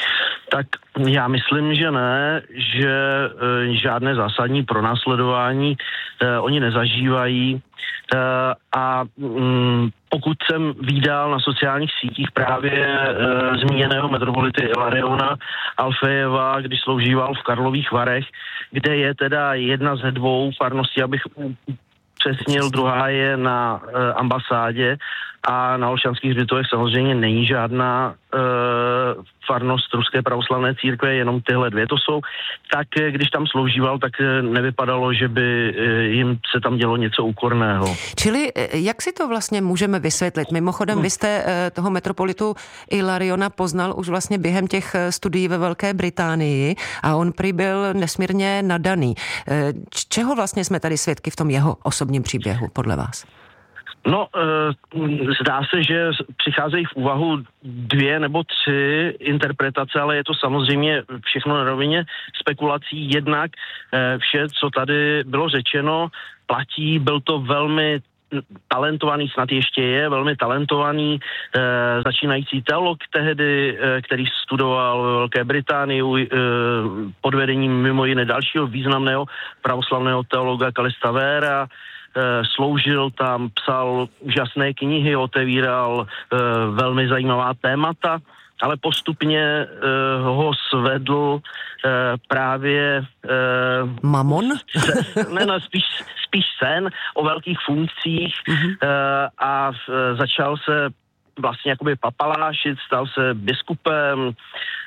Tak já myslím, že ne, že e, žádné zásadní pronásledování e, oni nezažívají e, a mm, pokud jsem vídal na sociálních sítích právě e, zmíněného metropolity Ilariona Alfejeva, když sloužíval v Karlových Varech, kde je teda jedna ze dvou farností, abych přesnil, druhá je na e, ambasádě a na Olšanských hřbitovech samozřejmě není žádná e, farnost Ruské pravoslavné církve, jenom tyhle dvě to jsou, tak když tam sloužíval, tak nevypadalo, že by jim se tam dělo něco úkorného. Čili jak si to vlastně můžeme vysvětlit? Mimochodem, vy jste toho metropolitu Ilariona poznal už vlastně během těch studií ve Velké Británii a on prý byl nesmírně nadaný. Čeho vlastně jsme tady svědky v tom jeho osobním příběhu, podle vás? No, e, zdá se, že přicházejí v úvahu dvě nebo tři interpretace, ale je to samozřejmě všechno na rovině spekulací. Jednak e, vše, co tady bylo řečeno, platí. Byl to velmi talentovaný, snad ještě je, velmi talentovaný e, začínající teolog tehdy, e, který studoval ve Velké Británii e, pod vedením mimo jiné dalšího významného pravoslavného teologa Kalista Véra. Sloužil tam, psal úžasné knihy, otevíral e, velmi zajímavá témata, ale postupně e, ho svedl e, právě... E, Mamon? Se, ne, no, spíš, spíš sen o velkých funkcích mm-hmm. e, a e, začal se vlastně jakoby papalášit, stal se biskupem, e,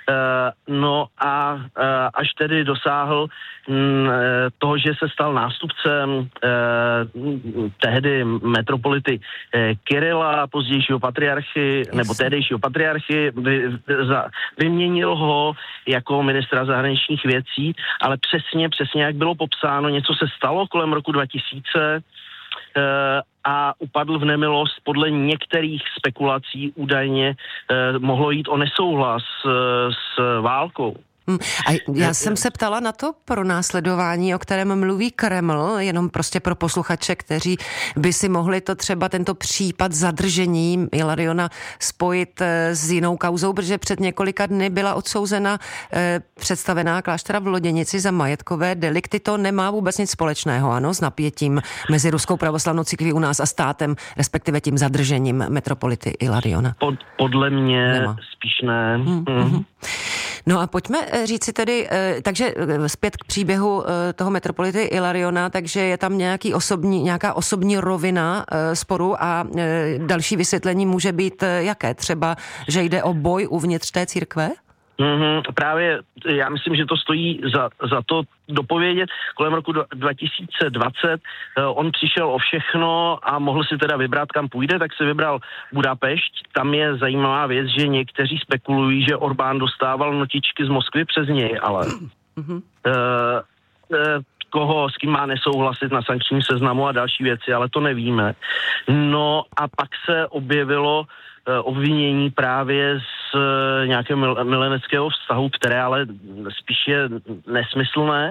no a e, až tedy dosáhl m, toho, že se stal nástupcem e, tehdy metropolity e, Kirila, pozdějšího patriarchy, yes. nebo tehdejšího patriarchy, vy, za, vyměnil ho jako ministra zahraničních věcí, ale přesně, přesně jak bylo popsáno, něco se stalo kolem roku dva tisíce, e, a upadl v nemilost. Podle některých spekulací údajně eh, mohlo jít o nesouhlas eh, s válkou. A já jsem se ptala na to pronásledování, o kterém mluví Kreml, jenom prostě pro posluchače, kteří by si mohli to třeba tento případ zadržení Ilariona spojit s jinou kauzou, protože před několika dny byla odsouzena představená kláštera v Loděnici za majetkové delikty. To nemá vůbec nic společného, ano, s napětím mezi Ruskou pravoslavnou církví u nás a státem, respektive tím zadržením metropolity Ilariona. Pod, podle mě nemá. Spíš ne. Hmm, hmm. Hmm. No a pojďme říct si tedy, takže zpět k příběhu toho metropolity Ilariona, takže je tam nějaký osobní, nějaká osobní rovina sporu a další vysvětlení může být jaké? Třeba, že jde o boj uvnitř té církve? Mm-hmm, právě já myslím, že to stojí za, za to dopovědět. Kolem roku dva tisíce dvacet on přišel o všechno a mohl si teda vybrat, kam půjde, tak si vybral Budapešť. Tam je zajímavá věc, že někteří spekulují, že Orbán dostával notičky z Moskvy přes něj, ale mm-hmm. uh, uh, koho, s kým má nesouhlasit na sankčním seznamu a další věci, ale to nevíme. No a pak se objevilo obvinění právě z nějakého mileneckého vztahu, které ale spíš je nesmyslné.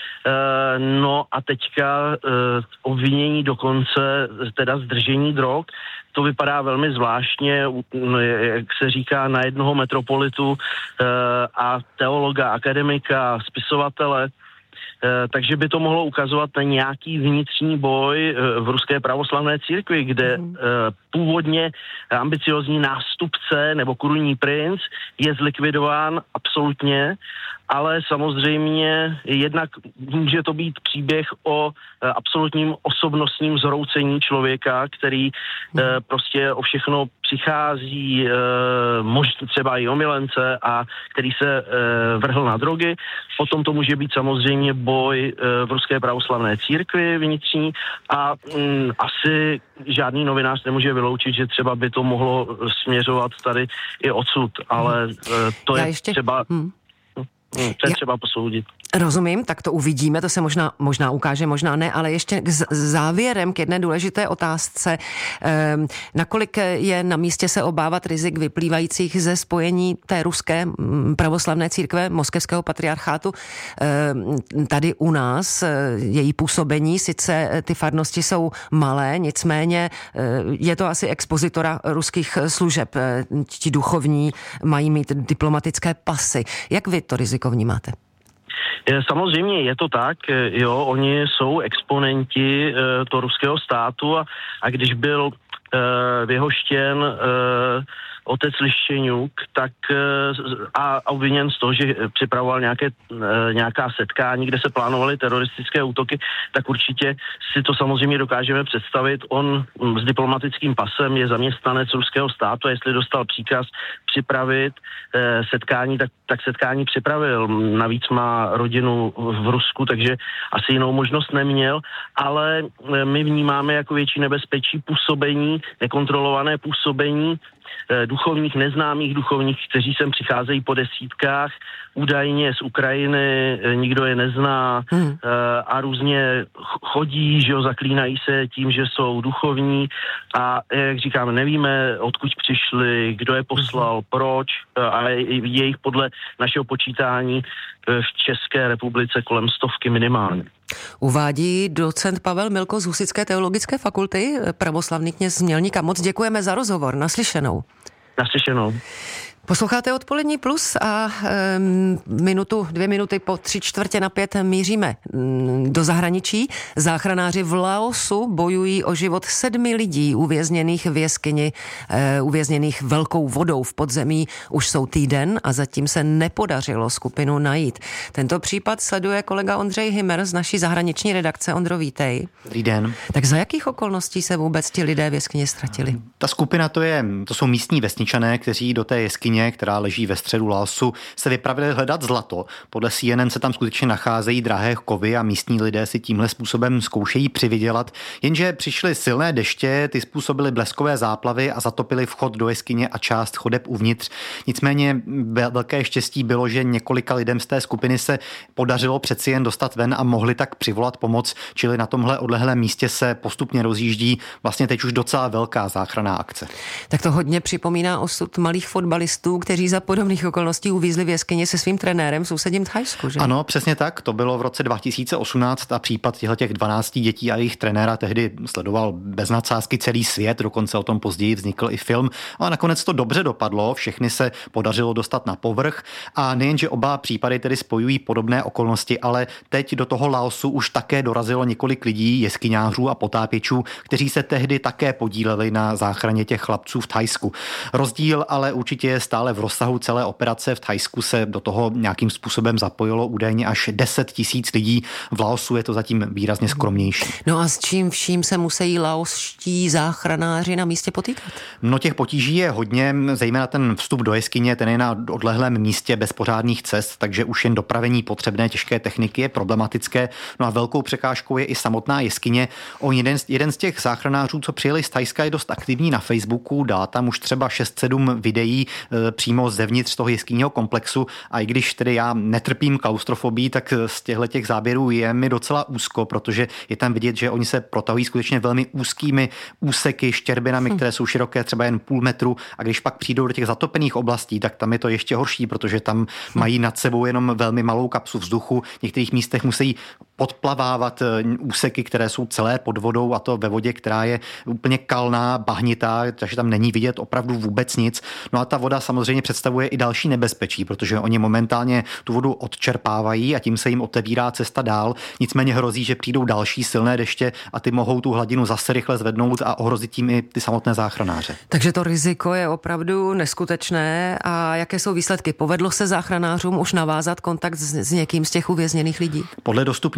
No a teďka obvinění dokonce, teda zdržení drog, to vypadá velmi zvláštně, jak se říká, na jednoho metropolitu a teologa, akademika, spisovatele. Takže by to mohlo ukazovat na nějaký vnitřní boj v Ruské pravoslavné církvi, kde mm. původně ambiciozní nástupce nebo korunní princ je zlikvidován absolutně, ale samozřejmě jednak může to být příběh o absolutním osobnostním zhroucení člověka, který mm. prostě o všechno přichází, možná třeba i o milence a který se vrhl na drogy. Potom to může být samozřejmě boj v Ruské pravoslavné církvi vnitřní a mm, asi žádný novinář nemůže vyloučit, že třeba by to mohlo směřovat tady i odsud, ale to je ještě... třeba... Hmm. To je třeba posoudit. Rozumím, tak to uvidíme, to se možná, možná ukáže, možná ne, ale ještě k závěrem k jedné důležité otázce. Ehm, nakolik je na místě se obávat rizik vyplývajících ze spojení té ruské pravoslavné církve, moskevského patriarchátu ehm, tady u nás, její působení, sice ty farnosti jsou malé, nicméně je to asi expozitora ruských služeb. Ti duchovní mají mít diplomatické pasy. Jak vy to riziko vnímáte? Samozřejmě je to tak, jo, oni jsou exponenti e, toho ruského státu a, a když byl e, vyhoštěn e, otec Liščeňuk, tak a obviněn z toho, že připravoval nějaké, nějaká setkání, kde se plánovaly teroristické útoky, tak určitě si to samozřejmě dokážeme představit. On s diplomatickým pasem je zaměstnanec ruského státu a jestli dostal příkaz připravit setkání, tak, tak setkání připravil. Navíc má rodinu v Rusku, takže asi jinou možnost neměl, ale my vnímáme jako větší nebezpečí působení, nekontrolované působení duchovních, neznámých duchovních, kteří sem přicházejí po desítkách, údajně z Ukrajiny, nikdo je nezná hmm. a různě chodí, že jo, zaklínají se tím, že jsou duchovní a jak říkám, nevíme, odkud přišli, kdo je poslal, proč a je jich podle našeho počítání v České republice kolem stovky minimálně. Uvádí docent Pavel Milko z Husitské teologické fakulty, pravoslavný kněz z Mělníka. Moc děkujeme za rozhovor. Naslyšenou. Naslyšenou. Posloucháte Odpolední plus a um, minutu, dvě minuty po tři čtvrtě na pět míříme um, do zahraničí. Záchranáři v Laosu bojují o život sedmi lidí uvězněných v jeskyni, uh, uvězněných velkou vodou v podzemí. Už jsou týden a zatím se nepodařilo skupinu najít. Tento případ sleduje kolega Ondřej Hymer z naší zahraniční redakce. Ondro, vítej. Dobrý den. Tak za jakých okolností se vůbec ti lidé v jeskyni ztratili? Ta skupina to, je, to jsou místní vesničané, kteří do té jeskyně, která leží ve středu Laosu, se vypravili hledat zlato. Podle C N N se tam skutečně nacházejí drahé kovy a místní lidé si tímhle způsobem zkoušejí přivydělat. Jenže přišly silné deště, ty způsobily bleskové záplavy a zatopily vchod do jeskyně a část chodeb uvnitř. Nicméně velké štěstí bylo, že několika lidem z té skupiny se podařilo přeci jen dostat ven a mohli tak přivolat pomoc, čili na tomhle odlehlém místě se postupně rozjíždí vlastně teď už docela velká záchranná akce. Tak to hodně připomíná osud malých fotbalistů, kteří za podobných okolností uvízli v jeskyni se svým trenérem v sousedním Thajsku, že? Ano, přesně tak. To bylo v roce dva tisíce osmnáct a případ těch dvanácti dětí a jejich trenéra tehdy sledoval bez nadsázky celý svět, dokonce o tom později vznikl i film. A nakonec to dobře dopadlo, všechny se podařilo dostat na povrch a nejenže oba případy tedy spojují podobné okolnosti, ale teď do toho Laosu už také dorazilo několik lidí, jeskyňářů a potápěčů, kteří se tehdy také podíleli na záchraně těch chlapců v Thajsku. Rozdíl ale určitě je stále v rozsahu celé operace. V Thajsku se do toho nějakým způsobem zapojilo údajně až deset tisíc lidí. V Laosu je to zatím výrazně skromnější. No a s čím vším se musí laoští záchranáři na místě potýkat? No těch potíží je hodně, zejména ten vstup do jeskyně, ten je na odlehlém místě bez pořádných cest, takže už jen dopravení potřebné těžké techniky je problematické. No a velkou překážkou je i samotná jeskyně. On jeden, jeden z těch záchranářů, co přijeli z Thajska, je dost aktivní na Facebooku, dá tam už třeba šest sedm videí přímo zevnitř toho jeskynního komplexu a i když tedy já netrpím klaustrofobii, tak z těchto těch záběrů je mi docela úzko, protože je tam vidět, že oni se protahují skutečně velmi úzkými úseky, štěrbinami, které jsou široké třeba jen půl metru a když pak přijdou do těch zatopených oblastí, tak tam je to ještě horší, protože tam mají nad sebou jenom velmi malou kapsu vzduchu. V některých místech musí podplavávat úseky, které jsou celé pod vodou a to ve vodě, která je úplně kalná, bahnitá, takže tam není vidět opravdu vůbec nic. No a ta voda samozřejmě představuje i další nebezpečí, protože oni momentálně tu vodu odčerpávají a tím se jim otevírá cesta dál. Nicméně hrozí, že přijdou další silné deště a ty mohou tu hladinu zase rychle zvednout a ohrozit tím i ty samotné záchranáře. Takže to riziko je opravdu neskutečné. A jaké jsou výsledky? Povedlo se záchranářům už navázat kontakt s, s někým z těch uvězněných lidí? Podle dostupných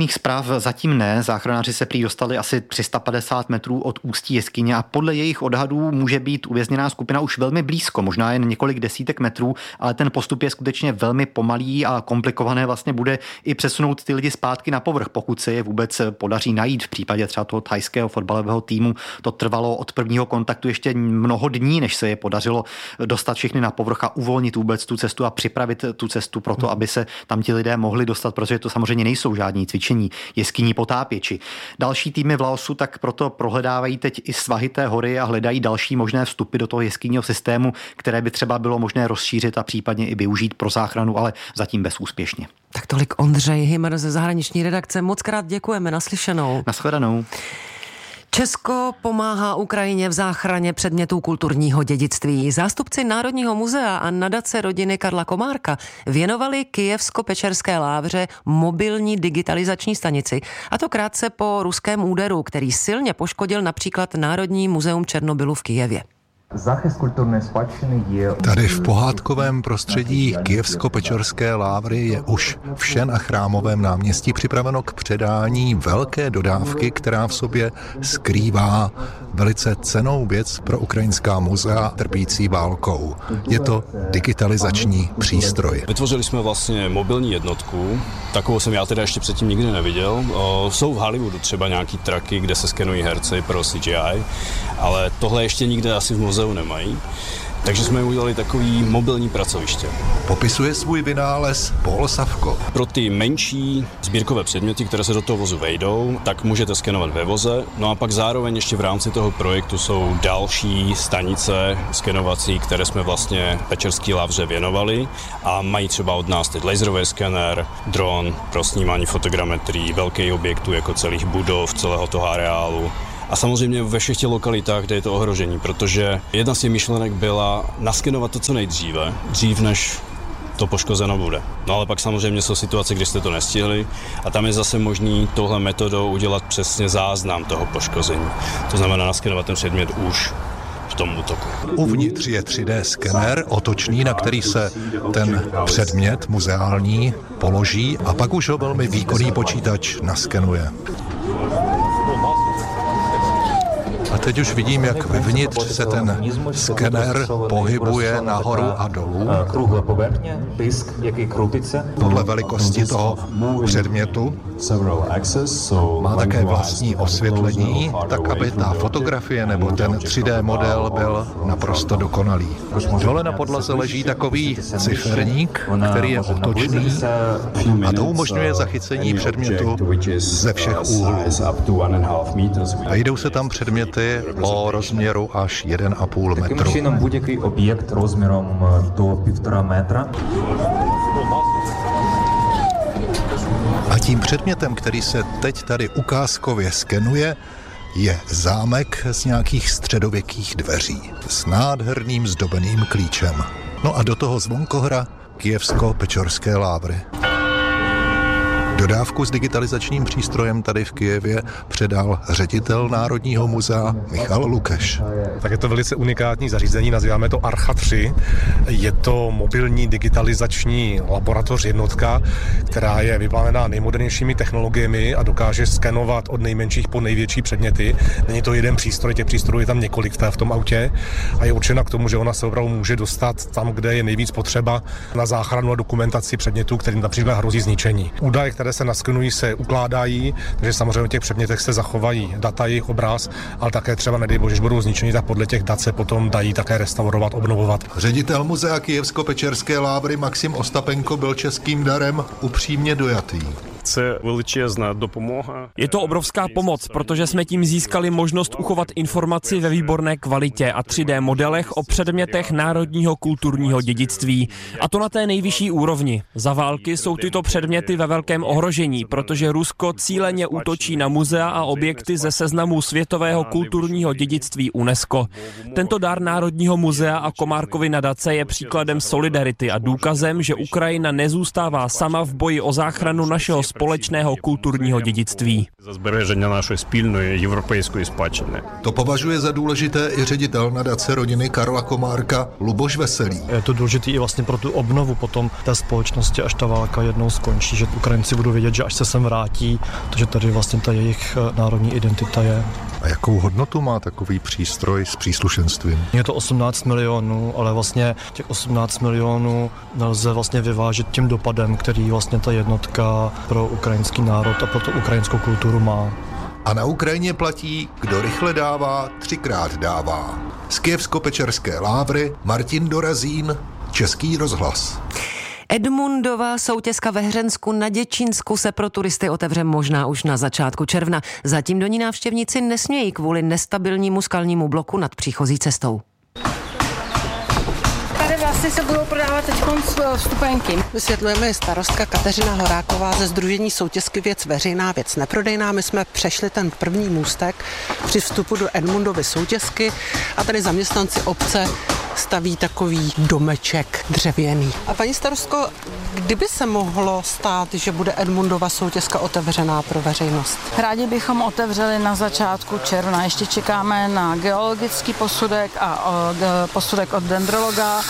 oficiálních zpráv zatím ne. Záchranáři se prý dostali asi tři sta padesát metrů od ústí jeskyně a podle jejich odhadů může být uvězněná skupina už velmi blízko, možná jen několik desítek metrů, ale ten postup je skutečně velmi pomalý a komplikované vlastně bude i přesunout ty lidi zpátky na povrch, pokud se je vůbec podaří najít. V případě třeba toho thajského fotbalového týmu to trvalo od prvního kontaktu ještě mnoho dní, než se je podařilo dostat všechny na povrch a uvolnit vůbec tu cestu a připravit tu cestu pro to, aby se tam ti lidé mohli dostat, protože to samozřejmě nejsou žádní cvičení jeskyní potápěči. Další týmy v Laosu tak proto prohledávají teď i svahy té hory a hledají další možné vstupy do toho jeskynního systému, které by třeba bylo možné rozšířit a případně i využít pro záchranu, ale zatím bezúspěšně. Tak tolik Ondřej Hymr ze zahraniční redakce. Moc krát děkujeme, naslyšenou. Nashledanou. Česko pomáhá Ukrajině v záchraně předmětů kulturního dědictví. Zástupci Národního muzea a nadace rodiny Karla Komárka věnovali Kyjevsko-Pečerské Lávře mobilní digitalizační stanici. A to krátce po ruském úderu, který silně poškodil například Národní muzeum Černobylu v Kyjevě. Tady v pohádkovém prostředí Kyjevsko-Pečerské Lávry je už v Šen a Chrámovém náměstí připraveno k předání velké dodávky, která v sobě skrývá velice cennou věc pro ukrajinská muzea trpící válkou. Je to digitalizační přístroj. Vytvořili jsme vlastně mobilní jednotku, takovou jsem já teda ještě předtím nikdy neviděl. O, jsou v Hollywoodu třeba nějaký traky, kde se skenují herci pro C G I, ale tohle ještě nikde asi v muzeu nemají. Takže jsme udělali takový mobilní pracoviště. Popisuje svůj vynález Paul Savko. Pro ty menší sbírkové předměty, které se do toho vozu vejdou, tak můžete skenovat ve voze. No a pak zároveň ještě v rámci toho projektu jsou další stanice skenovací, které jsme vlastně Pečerské Lávře věnovali a mají třeba od nás teď laserový skener, dron pro snímání fotogrametrií, velkých objektů jako celých budov, celého toho areálu. A samozřejmě ve všech těch lokalitách, kde je to ohrožení, protože jedna z těch myšlenek byla naskenovat to co nejdříve, dřív než to poškozeno bude. No ale pak samozřejmě jsou situace, kdy jste to nestihli a tam je zase možný touhle metodou udělat přesně záznam toho poškození. To znamená naskenovat ten předmět už v tom útoku. Uvnitř je tři dé skener, otočný, na který se ten předmět muzeální položí a pak už ho velmi výkonný počítač naskenuje. A teď už vidím, jak vevnitř se ten skener pohybuje nahoru a dolů. Podle velikosti toho předmětu má také vlastní osvětlení, tak aby ta fotografie nebo ten tři dé model byl naprosto dokonalý. Dole na podlaze leží takový ciferník, který je otočný a to umožňuje zachycení předmětu ze všech úhlů. Vejdou se tam předměty o rozměru až jeden a půl metru. Будь-який об'єкт розміром до півтора метра. A tím předmětem, který se teď tady ukázkově skenuje, je zámek z nějakých středověkých dveří s nádherným zdobeným klíčem. No a do toho zvonkohra Kyjevsko-Pečerské Lávry. Dodávku s digitalizačním přístrojem tady v Kyjevě předal ředitel Národního muzea Michal Lukeš. Tak je to velice unikátní zařízení, nazýváme to Archa tři. Je to mobilní digitalizační laboratoř jednotka, která je vybavená nejmodernějšími technologiemi a dokáže skenovat od nejmenších po největší předměty. Není to jeden přístroj, těch přístrojů je tam několik v tom autě a je určena k tomu, že ona se opravdu může dostat tam, kde je nejvíc potřeba na záchranu a dokumentaci předmětů, kterým například hrozí zničení. Údaje, které se naskenují, se ukládají, takže samozřejmě v těch předmětech se zachovají data, jejich obraz, ale také třeba nedej bože, že budou zničení, tak podle těch dat se potom dají také restaurovat, obnovovat. Ředitel muzea Kyjevsko-Pečerské Lávry Maxim Ostapenko byl českým darem upřímně dojatý. Je to obrovská pomoc, protože jsme tím získali možnost uchovat informaci ve výborné kvalitě a tři dé modelech o předmětech národního kulturního dědictví. A to na té nejvyšší úrovni. Za války jsou tyto předměty ve velkém ohrožení, protože Rusko cíleně útočí na muzea a objekty ze seznamu světového kulturního dědictví UNESCO. Tento dar Národního muzea a Komárkovy nadace je příkladem solidarity a důkazem, že Ukrajina nezůstává sama v boji o záchranu našeho společnosti společného kulturního dědictví. Za збереження нашої спільної європейської спадщини. To považuje za důležité i ředitel nadace rodiny Karla Komárka Luboš Veselý. Je to důležité i vlastně pro tu obnovu potom té společnosti, až ta válka jednou skončí, že Ukrajinci budou vědět, že až se sem vrátí, takže tady vlastně ta jejich národní identita je. A jakou hodnotu má takový přístroj s příslušenstvím? Je to osmnáct milionů, ale vlastně těch osmnáct milionů nelze vlastně vyvážit tím dopadem, který vlastně ta jednotka pro ukrajinský národ a pro tu ukrajinskou kulturu má. A na Ukrajině platí, kdo rychle dává, třikrát dává. Z Kyjevsko-Pečerské Lávry Martin Dorazín, Český rozhlas. Edmundova soutězka ve Hřensku na Děčínsku se pro turisty otevře možná už na začátku června. Zatím do ní návštěvníci nesmějí kvůli nestabilnímu skalnímu bloku nad příchozí cestou. Tady vlastně se budou prodávat teď vstupenky. Vysvětlujeme starostka Kateřina Horáková ze sdružení soutězky Věc veřejná, věc neprodejná. My jsme přešli ten první můstek při vstupu do Edmundovy soutězky a tady zaměstnanci obce staví takový domeček dřevěný. A paní starostko, kdyby se mohlo stát, že bude Edmundova soutězka otevřená pro veřejnost? Rádi bychom otevřeli na začátku června. Ještě čekáme na geologický posudek a posudek od dendrologa.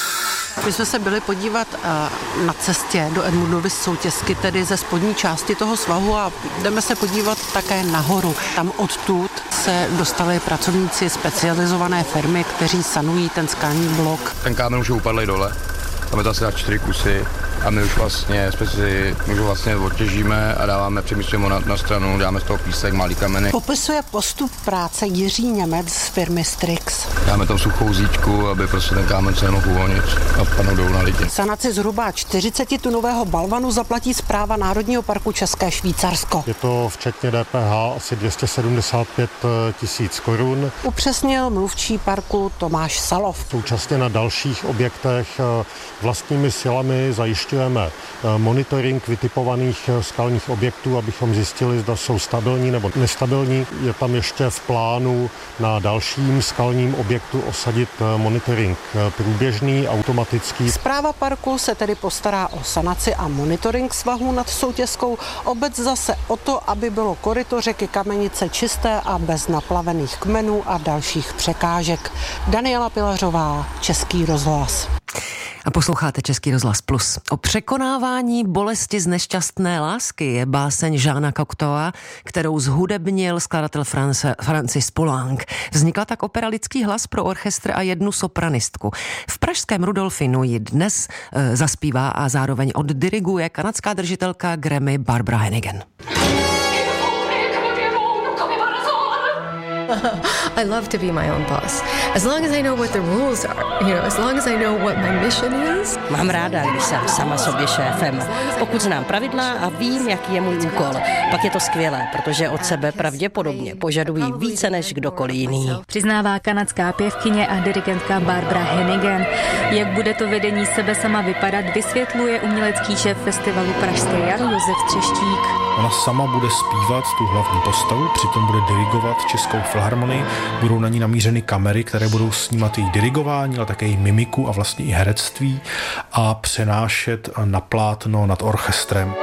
My jsme se byli podívat na cestě do Edmundovy soutězky, tedy ze spodní části toho svahu, a jdeme se podívat také nahoru. Tam odtud se dostali pracovníci specializované firmy, kteří sanují ten skalní blok. Ten kámen už je upadlý dole, tam je to asi na čtyři kusy. A my už vlastně, si, my už vlastně odtěžíme a dáváme, přemístujeme na, na stranu, dáme z toho písek, malý kameny. Popisuje postup práce Jiří Němec z firmy Strix. Dáme tam suchou zíčku, aby prostě ten kámen se nemohl uvolnit a padnou dolů na lidi. Sanaci zhruba čtyřicetitunového balvanu zaplatí Správa Národního parku České Švýcarsko. Je to včetně D P H asi dvě stě sedmdesát pět tisíc korun. Upřesnil mluvčí parku Tomáš Salov. Současně na dalších objektech vlastními silami zajišťujeme monitoring vytipovaných skalních objektů, abychom zjistili, zda jsou stabilní nebo nestabilní. Je tam ještě v plánu na dalším skalním objektu osadit monitoring průběžný, automatický. Správa parku se tedy postará o sanaci a monitoring svahů nad soutězkou. Obec zase o to, aby bylo koryto řeky Kamenice čisté a bez naplavených kmenů a dalších překážek. Daniela Pilařová, Český rozhlas. A posloucháte Český rozhlas Plus. O překonávání bolesti z nešťastné lásky je báseň Jeana Cocteaua, kterou zhudebnil skladatel France, Francis Poulenc. Vznikla tak opera Lidský hlas pro orchestr a jednu sopranistku. V pražském Rudolfinu ji dnes e, zaspívá a zároveň oddiriguje kanadská držitelka Grammy Barbara Hannigan. I love to be my own boss. As long as I know what the rules are, you know, as long as I know what my mission is. Mám ráda, když jsem sama sobě šéfem. Pokud znám pravidla a vím, jaký je můj úkol, pak je to skvělé, protože od sebe pravděpodobně požadují více než kdokoliv jiný. Přiznává kanadská pěvkyně a dirigentka Barbara Hannigan. Jak bude to vedení sebe sama vypadat, vysvětluje umělecký šéf festivalu Pražské jaro Josef Třeštík. Ona sama bude zpívat tu hlavní postavu, přitom bude dirigovat Českou filharmonii. Budou na ní namířeny kamery, které budou snímat její dirigování, ale také její mimiku a vlastně i herectví a přenášet na plátno nad orchestrem.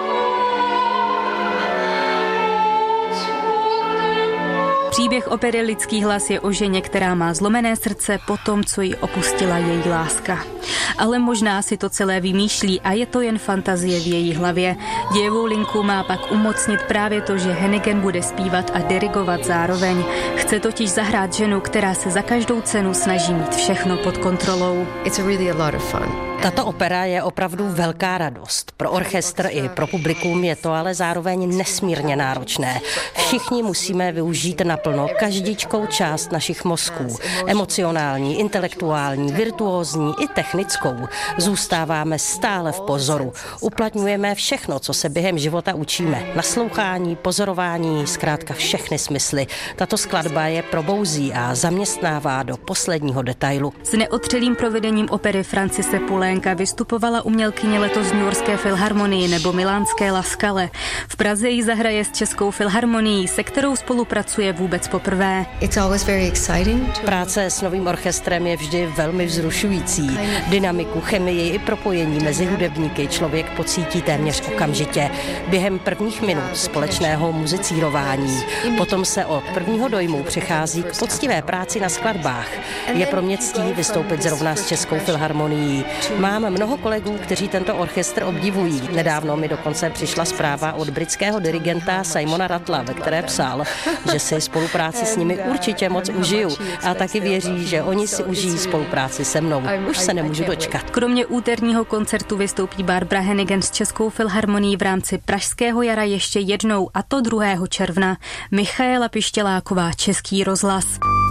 Příběh opery Lidský hlas je o ženě, která má zlomené srdce po tom, co ji opustila její láska. Ale možná si to celé vymýšlí a je to jen fantazie v její hlavě. Dějovou linku má pak umocnit právě to, že Hannigan bude zpívat a dirigovat zároveň. Chce totiž zahrát ženu, která se za každou cenu snaží mít všechno pod kontrolou. It's really a lot of fun. Tato opera je opravdu velká radost. Pro orchestr i pro publikum je to ale zároveň nesmírně náročné. Všichni musíme využít naplno každičkou část našich mozků. Emocionální, intelektuální, virtuózní i technickou. Zůstáváme stále v pozoru. Uplatňujeme všechno, co se během života učíme. Naslouchání, pozorování, zkrátka všechny smysly. Tato skladba je probouzí a zaměstnává do posledního detailu. S neotřelým provedením opery Francise Poulenca vystupovala umělkyně letos v Newyorské filharmonii nebo milánské La Scale. V Praze ji zahraje s Českou filharmonií, se kterou spolupracuje vůbec poprvé. Práce s novým orchestrem je vždy velmi vzrušující. Dynamický dynamiku, chemii i propojení mezi hudebníky člověk pocítí téměř okamžitě. Během prvních minut společného muzicírování. Potom se od prvního dojmu přechází k poctivé práci na skladbách. Je pro mě ctí vystoupit zrovna s Českou filharmonií. Mám mnoho kolegů, kteří tento orchestr obdivují. Nedávno mi dokonce přišla zpráva od britského dirigenta Simona Rattla, ve které psal, že si spolupráci s nimi určitě moc užiju a taky věří, že oni si užijí spolupráci se mnou. Už se nemůžu dočkat. Kromě úterního koncertu vystoupí Barbara Hannigan s Českou filharmonií v rámci Pražského jara ještě jednou, a to druhého června. Michaela Pištěláková, Český rozhlas.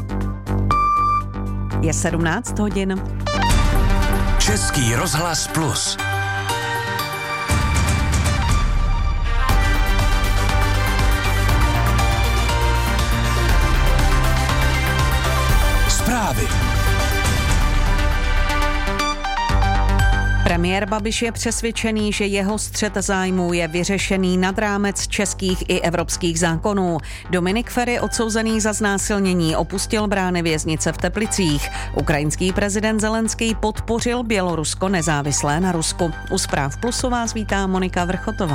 Je sedmnáct hodin. Český rozhlas plus. Zprávy. Premiér Babiš je přesvědčený, že jeho střet zájmů je vyřešený nad rámec českých i evropských zákonů. Dominik Feri, odsouzený za znásilnění, opustil brány věznice v Teplicích. Ukrajinský prezident Zelenský podpořil Bělorusko nezávislé na Rusku. U Zpráv Plusu vás vítá Monika Vrchotová.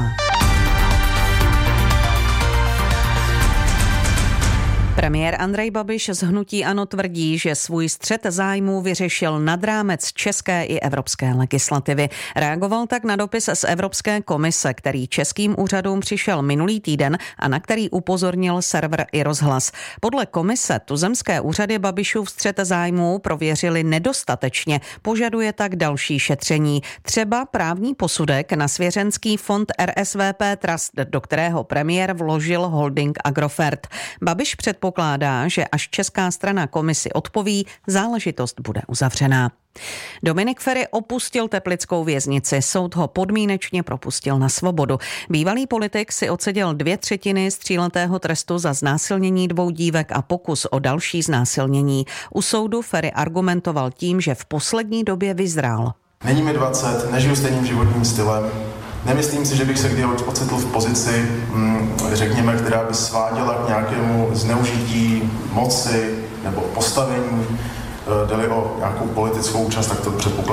Premiér Andrej Babiš z hnutí ANO tvrdí, že svůj střet zájmů vyřešil nad rámec české i evropské legislativy. Reagoval tak na dopis z Evropské komise, který českým úřadům přišel minulý týden a na který upozornil server i rozhlas. Podle komise tuzemské úřady Babišův střet zájmů prověřili nedostatečně, požaduje tak další šetření. Třeba právní posudek na svěřenský fond R S V P Trust, do kterého premiér vložil holding Agrofert. Babiš předpokládá, Pokládá, že až česká strana komisi odpoví, záležitost bude uzavřená. Dominik Feri opustil teplickou věznici, soud ho podmínečně propustil na svobodu. Bývalý politik si odseděl dvě třetiny z tříletého trestu za znásilnění dvou dívek a pokus o další znásilnění. U soudu Feri argumentoval tím, že v poslední době vyzrál. Není mi dvacet, nežiju stejným životním stylem. Nemyslím si, že bych se kdy ocitl v pozici, řekněme, která by sváděla k nějakému zneužití moci nebo postavení. Jde-li o nějakou politickou účast, tak to předpokládám.